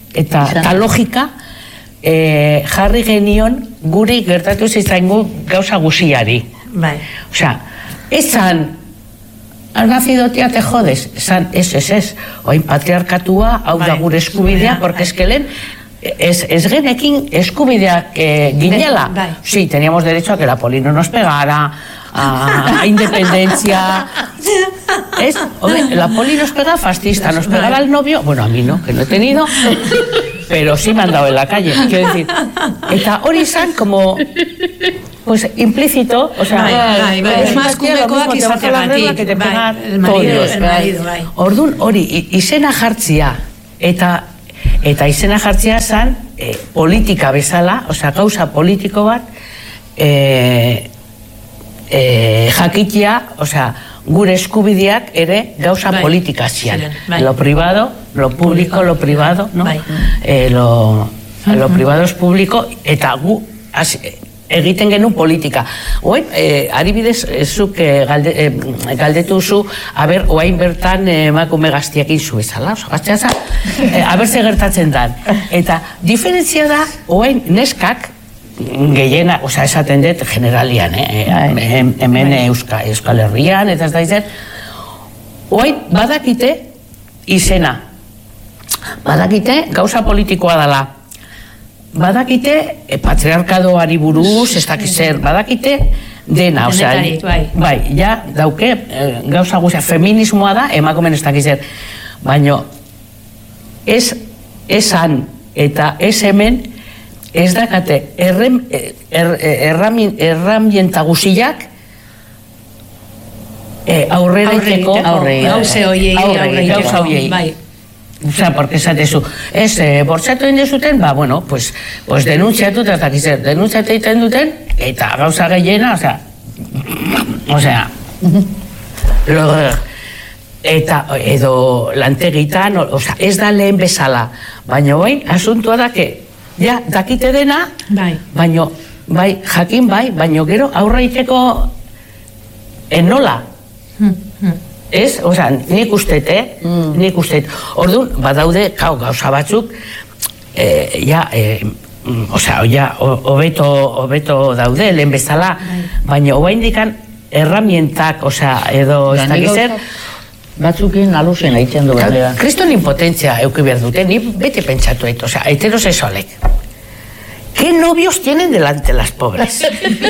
M: eta ta logika e, jarri genion guri gertatu zitzaingu gauza guziari.
J: Bai.
M: Osea, esan, has nacido tía, te jodes. Esan, ez, ez, ez. Oin patriarkatua, hau da gure eskubidea, porque es que lehen, ez, ez genekin eskubideak eh, ginela. Sí, teníamos derecho a que la poli no nos pegara, a, a independencia. Es, hombre, la poli nos pega fascista, nos pegaba el novio, bueno, a mí no, que no he tenido, pero sí me han dado en la calle, quiero decir. Eta hori izan como, pues implícito, o sea,
J: bai, bai, bai,
M: es más kumekoak izateagatik,
J: que te
M: pegar
J: el marido, el marido, bai.
M: Ordun hori izena jartzia eta eta izena jartzia zan eh, politika bezala, o sea, gauza politiko bat eh, eh, jakitia, o sea, gure eskubideak ere gauza bai. Politika zian. Bai. Lo privado, lo público, lo privado, ¿no? Bai. Eh, lo, lo privado es público, eta gu as, egiten genuen politika. Oain, eh, adibidez, zuk eh, galde, eh, galdetu zu, haber, oain bertan emakume eh, gaztiak inzu bezala, oso gaztea za, eh, haber ze gertatzen dan. Eta diferentzia da, oain neskak, gehiena, oza, esaten dut generalian, eh? hemen Euska, Euskal Herrian, eta ez da izan, oain badakite izena, badakite gauza politikoa dela, badakite eh, patriarkadoari buruz, ez dakiz zer, badakite dena, osea, bai, bai, ja, dauke, eh, gauza guztia, feminismoa da, emakumen ez dakiz zer, baina ez, esan eta ez hemen, ez dakate, errem, er, erramin, erramienta guziak eh, aurrera iteko,
J: gauze hoiei, aurre iteko, bai.
M: O sea, porque esatezu, ez, eh, bortxatu egin dezuten, ba, bueno, pues, pues denuntziatu eta takizer, denuntziatu egiten duten, eta gauza gehiena, o sea, o sea, lo, eta, edo lantegitan, o, o sea, ez da lehen bezala, baina bain, asuntua da, que, ja, dakite dena, bai. Baina, bai, jakin bai, baina gero aurra iteko enola. Hmm, hmm. Ez, oza, nik ustet, eh? Mm. Nik ustet. Orduan, badaude, kau, gauza batzuk, eh, ja, eh, oza, ja, hobeto, hobeto daude, lehen bezala, baina hoa indikan erramientak, oza, edo, ez dakizer,
L: batzukin alusen egiten du behar.
M: Kriston impotentzia euki behar dute, ni bete pentsatu eto, oza, heterosexualek. ¿Qué novios tienen delante las pobres?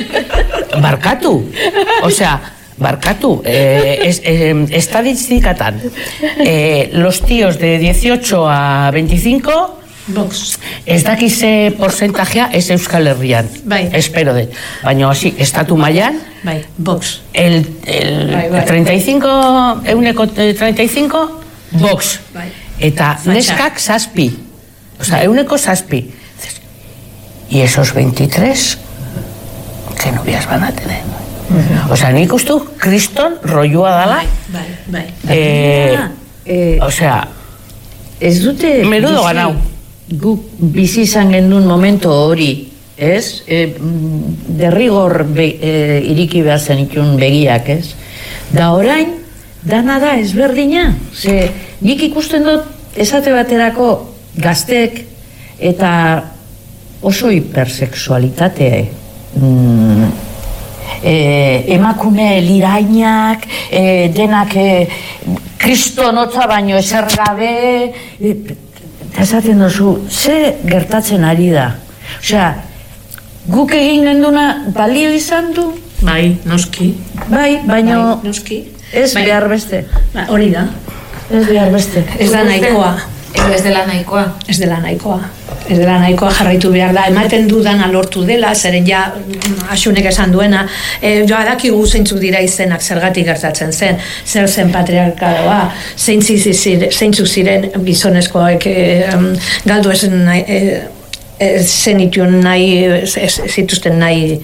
M: Barkatu, osea, Barkatu, eh, es, eh, estadistikatan, eh, los tíos de dieciocho a veinticinco, Vox. Ez dakize porcentajea ez Euskal Herrian, bai. Espero de. Baina, hasi, estatu mailan,
J: bai. Vox.
M: El, el bai, bai. treinta y cinco, euneko treinta y cinco, Vox. Bai. Eta Facha. Neskak zazpi, o sea, euneko zazpi. Y esos veintitrés, ¿qué novias van a tener? O sea, nik ustu, kriston rollua dala.
J: Bai, bai,
M: bai. Eh, eh, o sea,
L: ez dute...
M: Menudo ganau.
L: Guk bizi izan gendun momento hori, ez? E, derrigor be, e, iriki behar zen ikun begiak, ez? Da orain, dana da ezberdina. Ze, nik ikusten dut, esate baterako gaztek eta oso hipersexualitate mm, E, emakume lirainak, e, denak e, kristonotza baino ezer gabe, e, esaten duzu, ze gertatzen ari da? Osea, guk egin genduna balio izan du?
J: Bai, noski.
L: Bai, baino
J: bai, noski.
L: Ez bai. Behar beste.
J: Ba, hori da.
L: Ez behar beste.
J: Ez da nahikoa.
K: Ez dela nahikoa.
J: Ez dela nahikoa. Ez dela nahikoa jarraitu behar da. Ematen dudan alortu dela, zeren ja asunek esan duena, e, jo adakigu zeintzuk dira izenak zergatik gertatzen zen, zer zen patriarkadoa, zeintzuk ziren gizonezkoek e, galdu esen nahi, e, zenitun nahi, zituzten nahi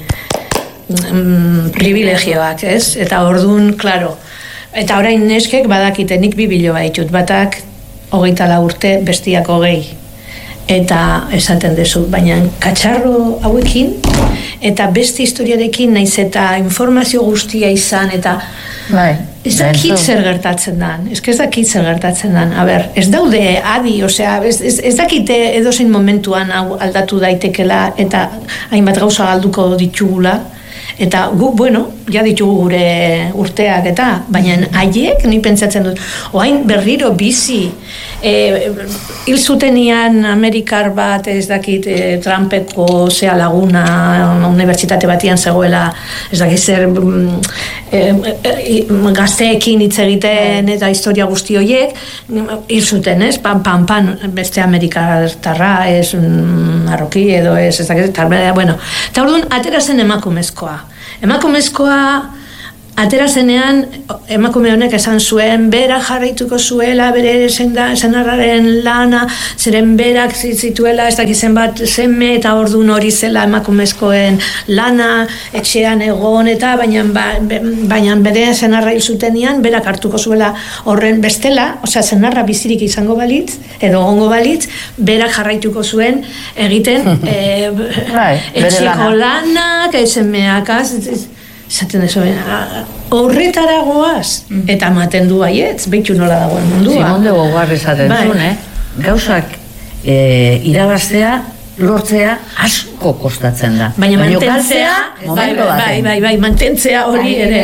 J: mm, privilegioak, ez? Eta orduan, klaro, eta orain neskek badakite nik bibiloa ditut, batak hogeita lau urte, bestiak hogei. Eta esaten dezu, baina katxarro hauekin, eta beste historiarekin naiz eta informazio guztia izan, eta
L: bai.
J: Ez dakit zer gertatzen dan, ez ez dakit zer gertatzen dan, a ber, ez daude adi, osea, ez, ez, ez dakit edozein momentuan hau aldatu daitekela eta hainbat gauza galduko ditugula, eta gu, bueno, ja ditugu gure urteak eta, baina haiek, ni pentsatzen dut, oain berriro bizi, e, hil zutenian Amerikar bat, ez dakit, e, Trumpeko zea laguna, unibertsitate batian zegoela, ez dakit zer, e, e, gazteekin hitz egiten eta historia guzti horiek, hil zuten, ez, pan, pan, pan, beste Amerikartarra, ez, marroki edo ez, ez dakit, eta, bueno, eta orduan, atera zen emakumezkoa. Emakumezkoa atera zenean, emakume honek esan zuen, berak jarraituko zuela, bere senarraren lana, zeren berak zituela, ez dakizen bat zeme, eta orduan hori zela emakumezkoen lana, etxean egon, eta baina, baina bere senarra hil zutenian, berak hartuko zuela horren bestela, osea, senarra bizirik izango balitz, edo gongo balitz, berak jarraituko zuen egiten e, etxeko lanak, semeak, esaten dezu, horretara goaz, eta maten du baietz, behitu nola dagoen mundua.
L: Simon de Beauvoir esaten zuen, eh? Gauzak e, irabaztea, lortzea asko kostatzen da.
J: Baina mantentzea, bai, bai, bai, bai, mantentzea hori ere.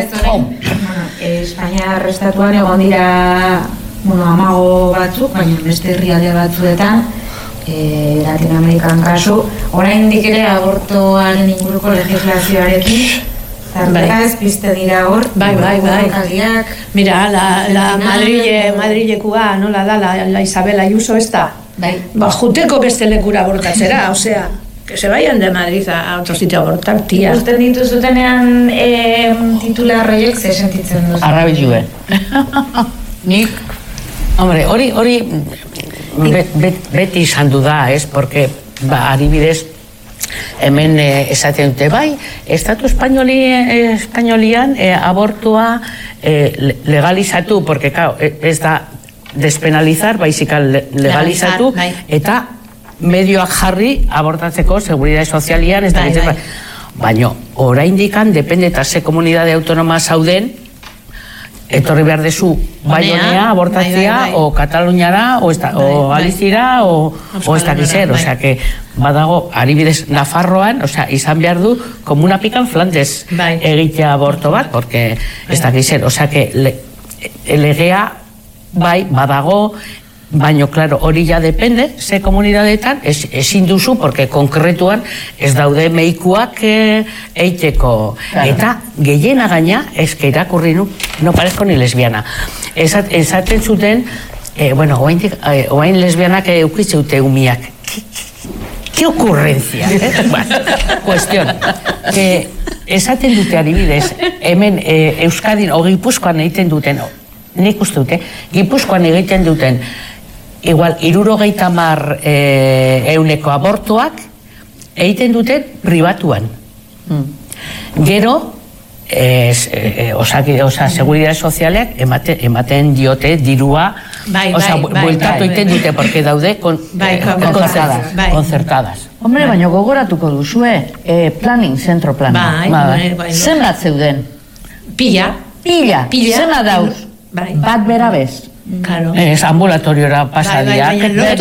K: Espainiar estatuan egon dira, bueno, amago batzuk, baina beste herrialde batzuetan, e, Latinoamerikan kasu, oraindik ere abortoaren inguruko legislazioarekin, Zarteka ez piste dira hor,
J: bai, bai, bai. Mira, la, la Madrile, Madrilekua, nola da, la, la Isabel Ayuso ez da?
K: Bai.
J: Ba, juteko beste lekura abortatzera, osea, que se vayan de Madrid a otro sitio a abortar, tia.
K: Usten dituzutenean eh, titularroiek ze sentitzen duzu?
L: Arrabilue. Nik, hombre, hori, hori bet, bet, beti izan du da, ez? Porque, ba, adibidez, hemen eh, esaten dute, bai, estatu espainoli, eh, espainolian eh, abortua eh, legalizatu, porque, claro, ez da despenalizar, baizik legalizatu, bai. Eta medioak jarri abortatzeko seguridade sozialian, ez da, bai, bai. Baina, oraindikan, depende eta ze komunidade autonoma zauden, etorri behar dezu Baionea, abortatzea, bai, bai, bai. O Kataluniara, o, esta, bai, o Galizira, bai. o, o ez dakizer, bai. Osea, que badago, adibidez Nafarroan, osea, izan behar du, komuna pikan Flandes bai. Egitea aborto bat, porque bai. Ez dakizer, osea, que le, legea, bai, badago, baina, klaro, hori ja depende, ze komunidadeetan, ezin duzu, porque konkretuan ez daude meikuak e, eiteko. Claro. Eta gehiena gaina, ezke irakurri nu, no parezko ni lesbiana. Esat, esaten zuten, eh, bueno, oain, eh, oain lesbianak eukitzeute umiak. Ke okurrentzia, eh? Cuestión. Que esaten dute adibidez, hemen eh, Euskadin, o Gipuzkoan egiten duten, nik uste dute, Gipuzkoan egiten duten, igual, irurogeita mar e, euneko abortuak egiten dute pribatuan. Mm. Gero, es, e, osaki, osa, seguridade sozialek ematen, ematen diote dirua, bai, osa, bai, bueltatu bai, egiten bai, dute, porque daude kon, bai, eh, koncertadas. Bai. koncertadas. Hombre, baina gogoratuko duzue, eh, planning, zentro planning.
J: Bai, bai, bai, bai.
L: Zenbat zeuden?
J: Pila.
L: Pila. Pila. Zenbat dauz? Bai. Bat berabez.
J: Claro.
L: Ez ambulatoriora pasadiak.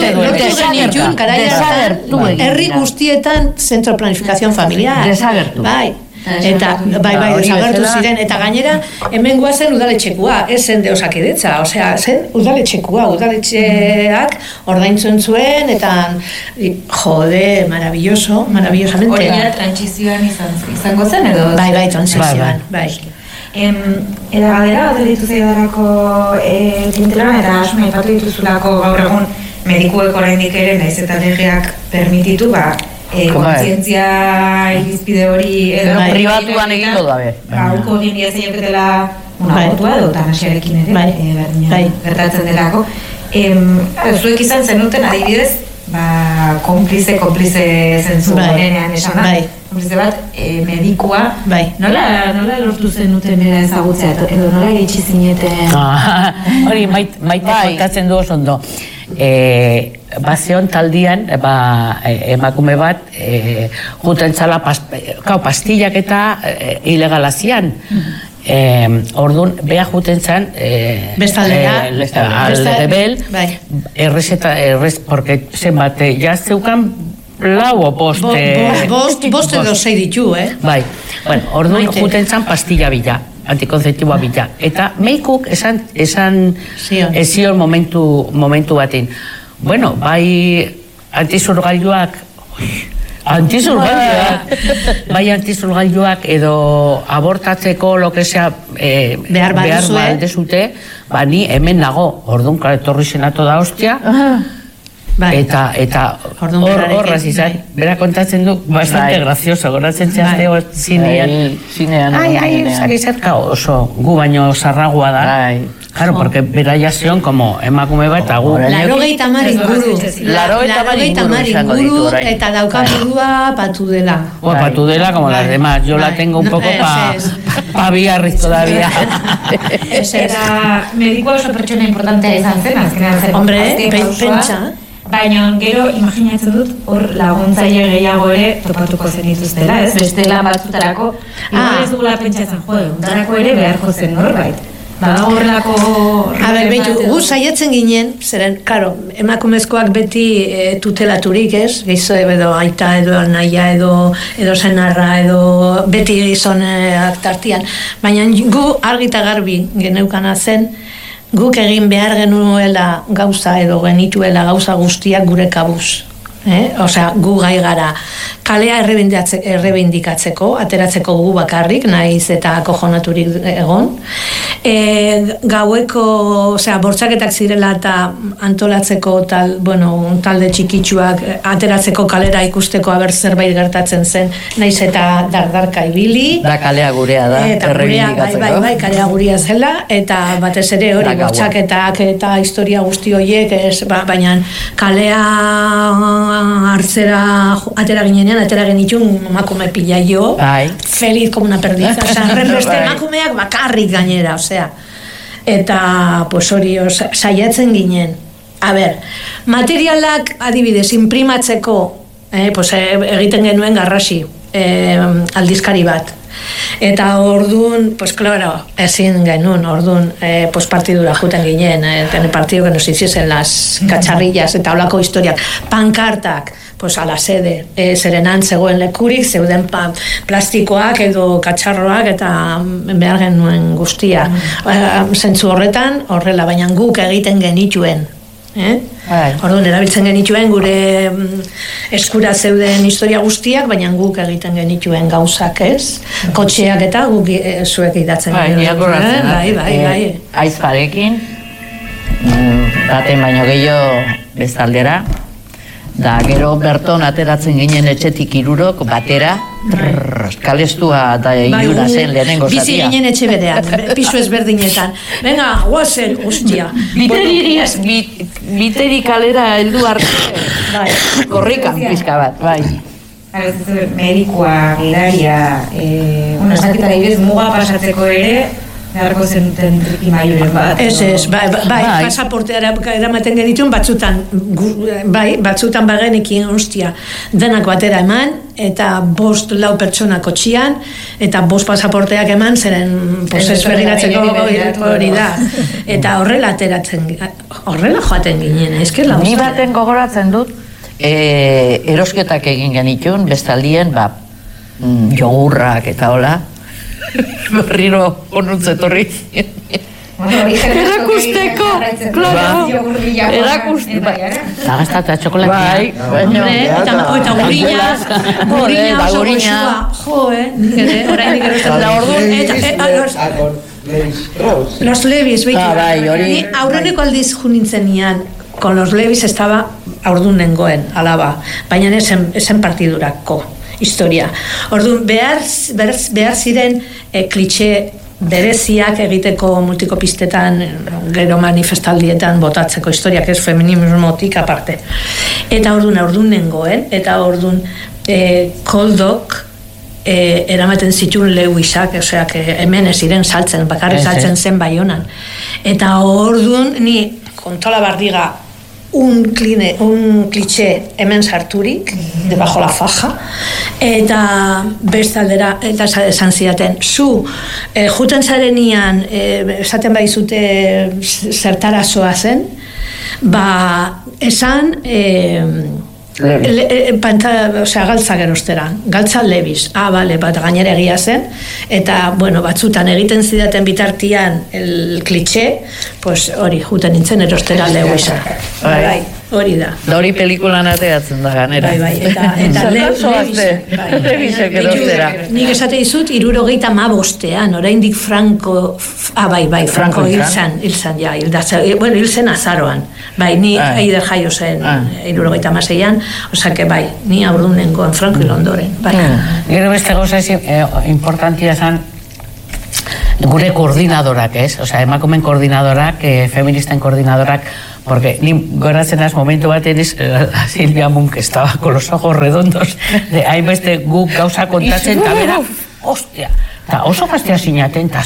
J: Desagertu. Herri guztietan zentro planificación familiar.
L: Desagertu.
J: Bai. Eta, bai, bai, desagertu ziren. Eta gainera, hemen guazen udaletxekua, ez zen de Osakidetza. Osea, zen udaletxekua, udaletxeak ordaintzen zuen, eta, jode, maravilloso, maravillosamente.
K: Hori ja trantzizioan izango zen, edo?
J: Bai, bai, trantzizioan, bai.
K: Em, eta galdera bat ditu zaidarako e, tintelan, eta asuna ipatu dituzulako gaur egun medikuek oraindik ere, naiz eta legeak permititu, ba, e, kontzientzia irizpide hori edo
L: bai. Pribatuan egingo da, be.
K: Ba, uko egin bia zeinketela una abortua edo tanasiarekin ere, bai. E, berdina, bai. Gertatzen delako. Em, zuek izan zenuten adibidez, ba, konplize, konplize zentzu bai. Honenean esan da. Bai. Konplize bat, e, medikua, bai. Nola, nola lortu zenuten bera ezagutzea, edo nola iritsi zineten?
L: Ah, hori, maite mait, kontatzen du oso ondo. E, Bazeon taldian, ba, emakume bat, e, juten txala pas, kau, pastillak eta e, ilegalazian.
M: Eh, orduan, beha juten zan eh,
J: Bestaldera
M: eh, al rebel
J: bai.
M: errez eta errez, porque zenbat jazteukan lau o bost
J: Bo, bost, bost edo sei ditu, eh?
M: Bai, bueno, orduan juten zan pastilla bila, antikonzeptiboa bila, eta meikuk esan, esan ezion momentu, momentu batin. Bueno, bai antizurgailuak Antizurgailuak, bai antizurgailuak edo abortatzeko lo que sea eh,
J: behar
M: baldezute, ba ni hemen nago, orduan etorri senato da hostia,
J: bai.
M: eta eta horraz izan, bera kontatzen du, bastante bai. Gracioso, goratzen zehazte bai. Zinean,
L: zinean,
M: ai, ai, zagizerka oso, gu baino sarragua da, bai. Claro, porque bera ya zion como emakume bat eta gu.
J: Larogeita hamar inguru.
L: Larogeita hamar
J: inguru eta dauka burua patu dela.
M: O patu dela como las demás. Yo la tengo un poco pa pa biarriz todavía.
K: Eta medikoa oso pertsona importantea izan zen, azkenean zen.
J: Hombre, pentsa.
K: Baina gero imaginatzen dut hor laguntzaile gehiago ere topatuko zen dituztela, ez? Bestela batzutarako, igual ez dugula pentsatzen, jo, darako ere beharko zen norbait. Bada horrelako...
J: A ber, behitu, gu saiatzen ginen, zeren, karo, emakumezkoak beti e, tutelaturik, ez? Gizo edo aita edo naia edo edo senarra edo beti gizonak tartian. Baina gu argita garbi geneukana zen, guk egin behar genuela gauza edo genituela gauza guztiak gure kabuz. Eh? Osea, gu gai gara kalea errebindikatzeko, ateratzeko gu bakarrik, naiz eta kojonaturik egon. E, gaueko, osea, bortzaketak zirela eta antolatzeko tal, bueno, talde txikitsuak ateratzeko kalera ikusteko aber zerbait gertatzen zen, naiz eta dardarka ibili.
L: Da kalea gurea da,
J: Bai,
L: errebindikatzeko.
J: bai, bai, kalea gurea zela, eta batez ere hori bortzaketak eta historia guzti horiek, ez, ba, baina kalea hartzera atera ginenean, atera genitun emakume pila jo, feliz como una perdiza, oza, renbeste emakumeak bakarrik gainera, osea. Eta, pues hori, saiatzen ginen. A ber, materialak adibidez, imprimatzeko, eh, pues, egiten genuen garrasi, eh, aldizkari bat. Eta orduan, pues claro, ezin genuen, orduan, eh, pues partidura juten ginen, eh, en el partido que nos hiciesen las cacharrillas, eta holako historiak, pankartak, pues a la sede, eh, zerenan zegoen lekurik, zeuden pa, plastikoak edo katxarroak eta behar genuen guztia. Mm. Zentzu horretan, horrela, baina guk egiten genituen. Eh? Orduan, erabiltzen genituen gure eskura zeuden historia guztiak, baina guk egiten genituen gauzak, ez? Kotxeak eta guk e, zuek idatzen genituen. Eh? Bai, bai, bai.
L: Aizparekin, baten baino gehiago bezaldera, da gero berton ateratzen ginen etxetik irurok batera, trrr, kalestua da irura zen lehenengo zatia.
J: Bizi ginen etxe berean, pisu ezberdinetan. Venga, guazen, hostia.
L: Biteri kalera heldu arte.
J: Bai.
L: Korrikan pizka bat, bai.
K: Medikoa, gidaria, eh, bueno, esaketara ibez muga pasatzeko ere, beharko zenten trikimailuren bat.
J: Ez, ez, bai, bai, pasaportea eramaten genituen batzutan, bai, batzutan bagenekin hostia, denako atera eman, eta bost lau pertsona kotxian, eta bost pasaporteak eman, zeren, pues, ez berriratzeko hori da. Eta horrela ateratzen, horrela joaten ginen, ezker la
L: Ni baten gogoratzen dut, e, erosketak egin genituen, bestaldien, ba, jogurrak eta hola, berriro onuntzetorri.
J: Erakusteko, klaro.
L: Erakusteko. Zagaztata txokolatia.
J: Bai, eta guriñas, guriñas oso goxua. Jo, eh, nik ere, orain nik ere. Los Levis, behitu. Ni aurreneko aldiz junintzen nian, con los Levis estaba aurdun nengoen, alaba, baina esen partidurako historia. Orduan, behar, behar, behar ziren e, klitxe bereziak egiteko multikopistetan, gero manifestaldietan botatzeko historiak, ez feminismotik aparte. Eta orduan, orduan nengoen, eta orduan e, koldok e, eramaten zituen Lewisak, osea, hemen ez ziren saltzen, bakarrik saltzen zen Baionan. Eta orduan, ni kontola bardiga un, kline, un klitxe hemen sarturik, debajo la faja, eta bestaldera, eta esan zidaten, zu, eh, juten zarenian, eh, esaten baizute zertarazoa zen, ba, esan, eh, Le, e, panta, osea, galtza gerostera, galtza lebiz, ah, bale, bat gainera egia zen, eta, bueno, batzutan egiten zidaten bitartian el klitxe, pues hori, juten nintzen erostera leu izan. Bai, bai, hori da.
L: Da hori pelikulan ateatzen da ganera.
J: Bai, bai, eta, eta
L: lebizek erostera.
J: Nik esate dizut, irurogeita mabostean, oraindik Franco, ah, bai, bai, Franco hilzan, hilzan, ja, hildatza, bueno, hilzen azaroan, bai, ni eider jaio zen, irurogeita maseian, osea, que bai, ni aurdun nengoen Franco hil ondoren, bai.
M: Gero beste goza importantia zen, gure koordinadorak, ez? Osea, emakumen koordinadorak, eh, feministen koordinadorak, porque ni goratzen az momentu bat eres a Silvia Munch, que estaba con los ojos redondos, de hainbeste guk gauza kontatzen, eta bera, hostia, eta oso gaztea zinaten, eta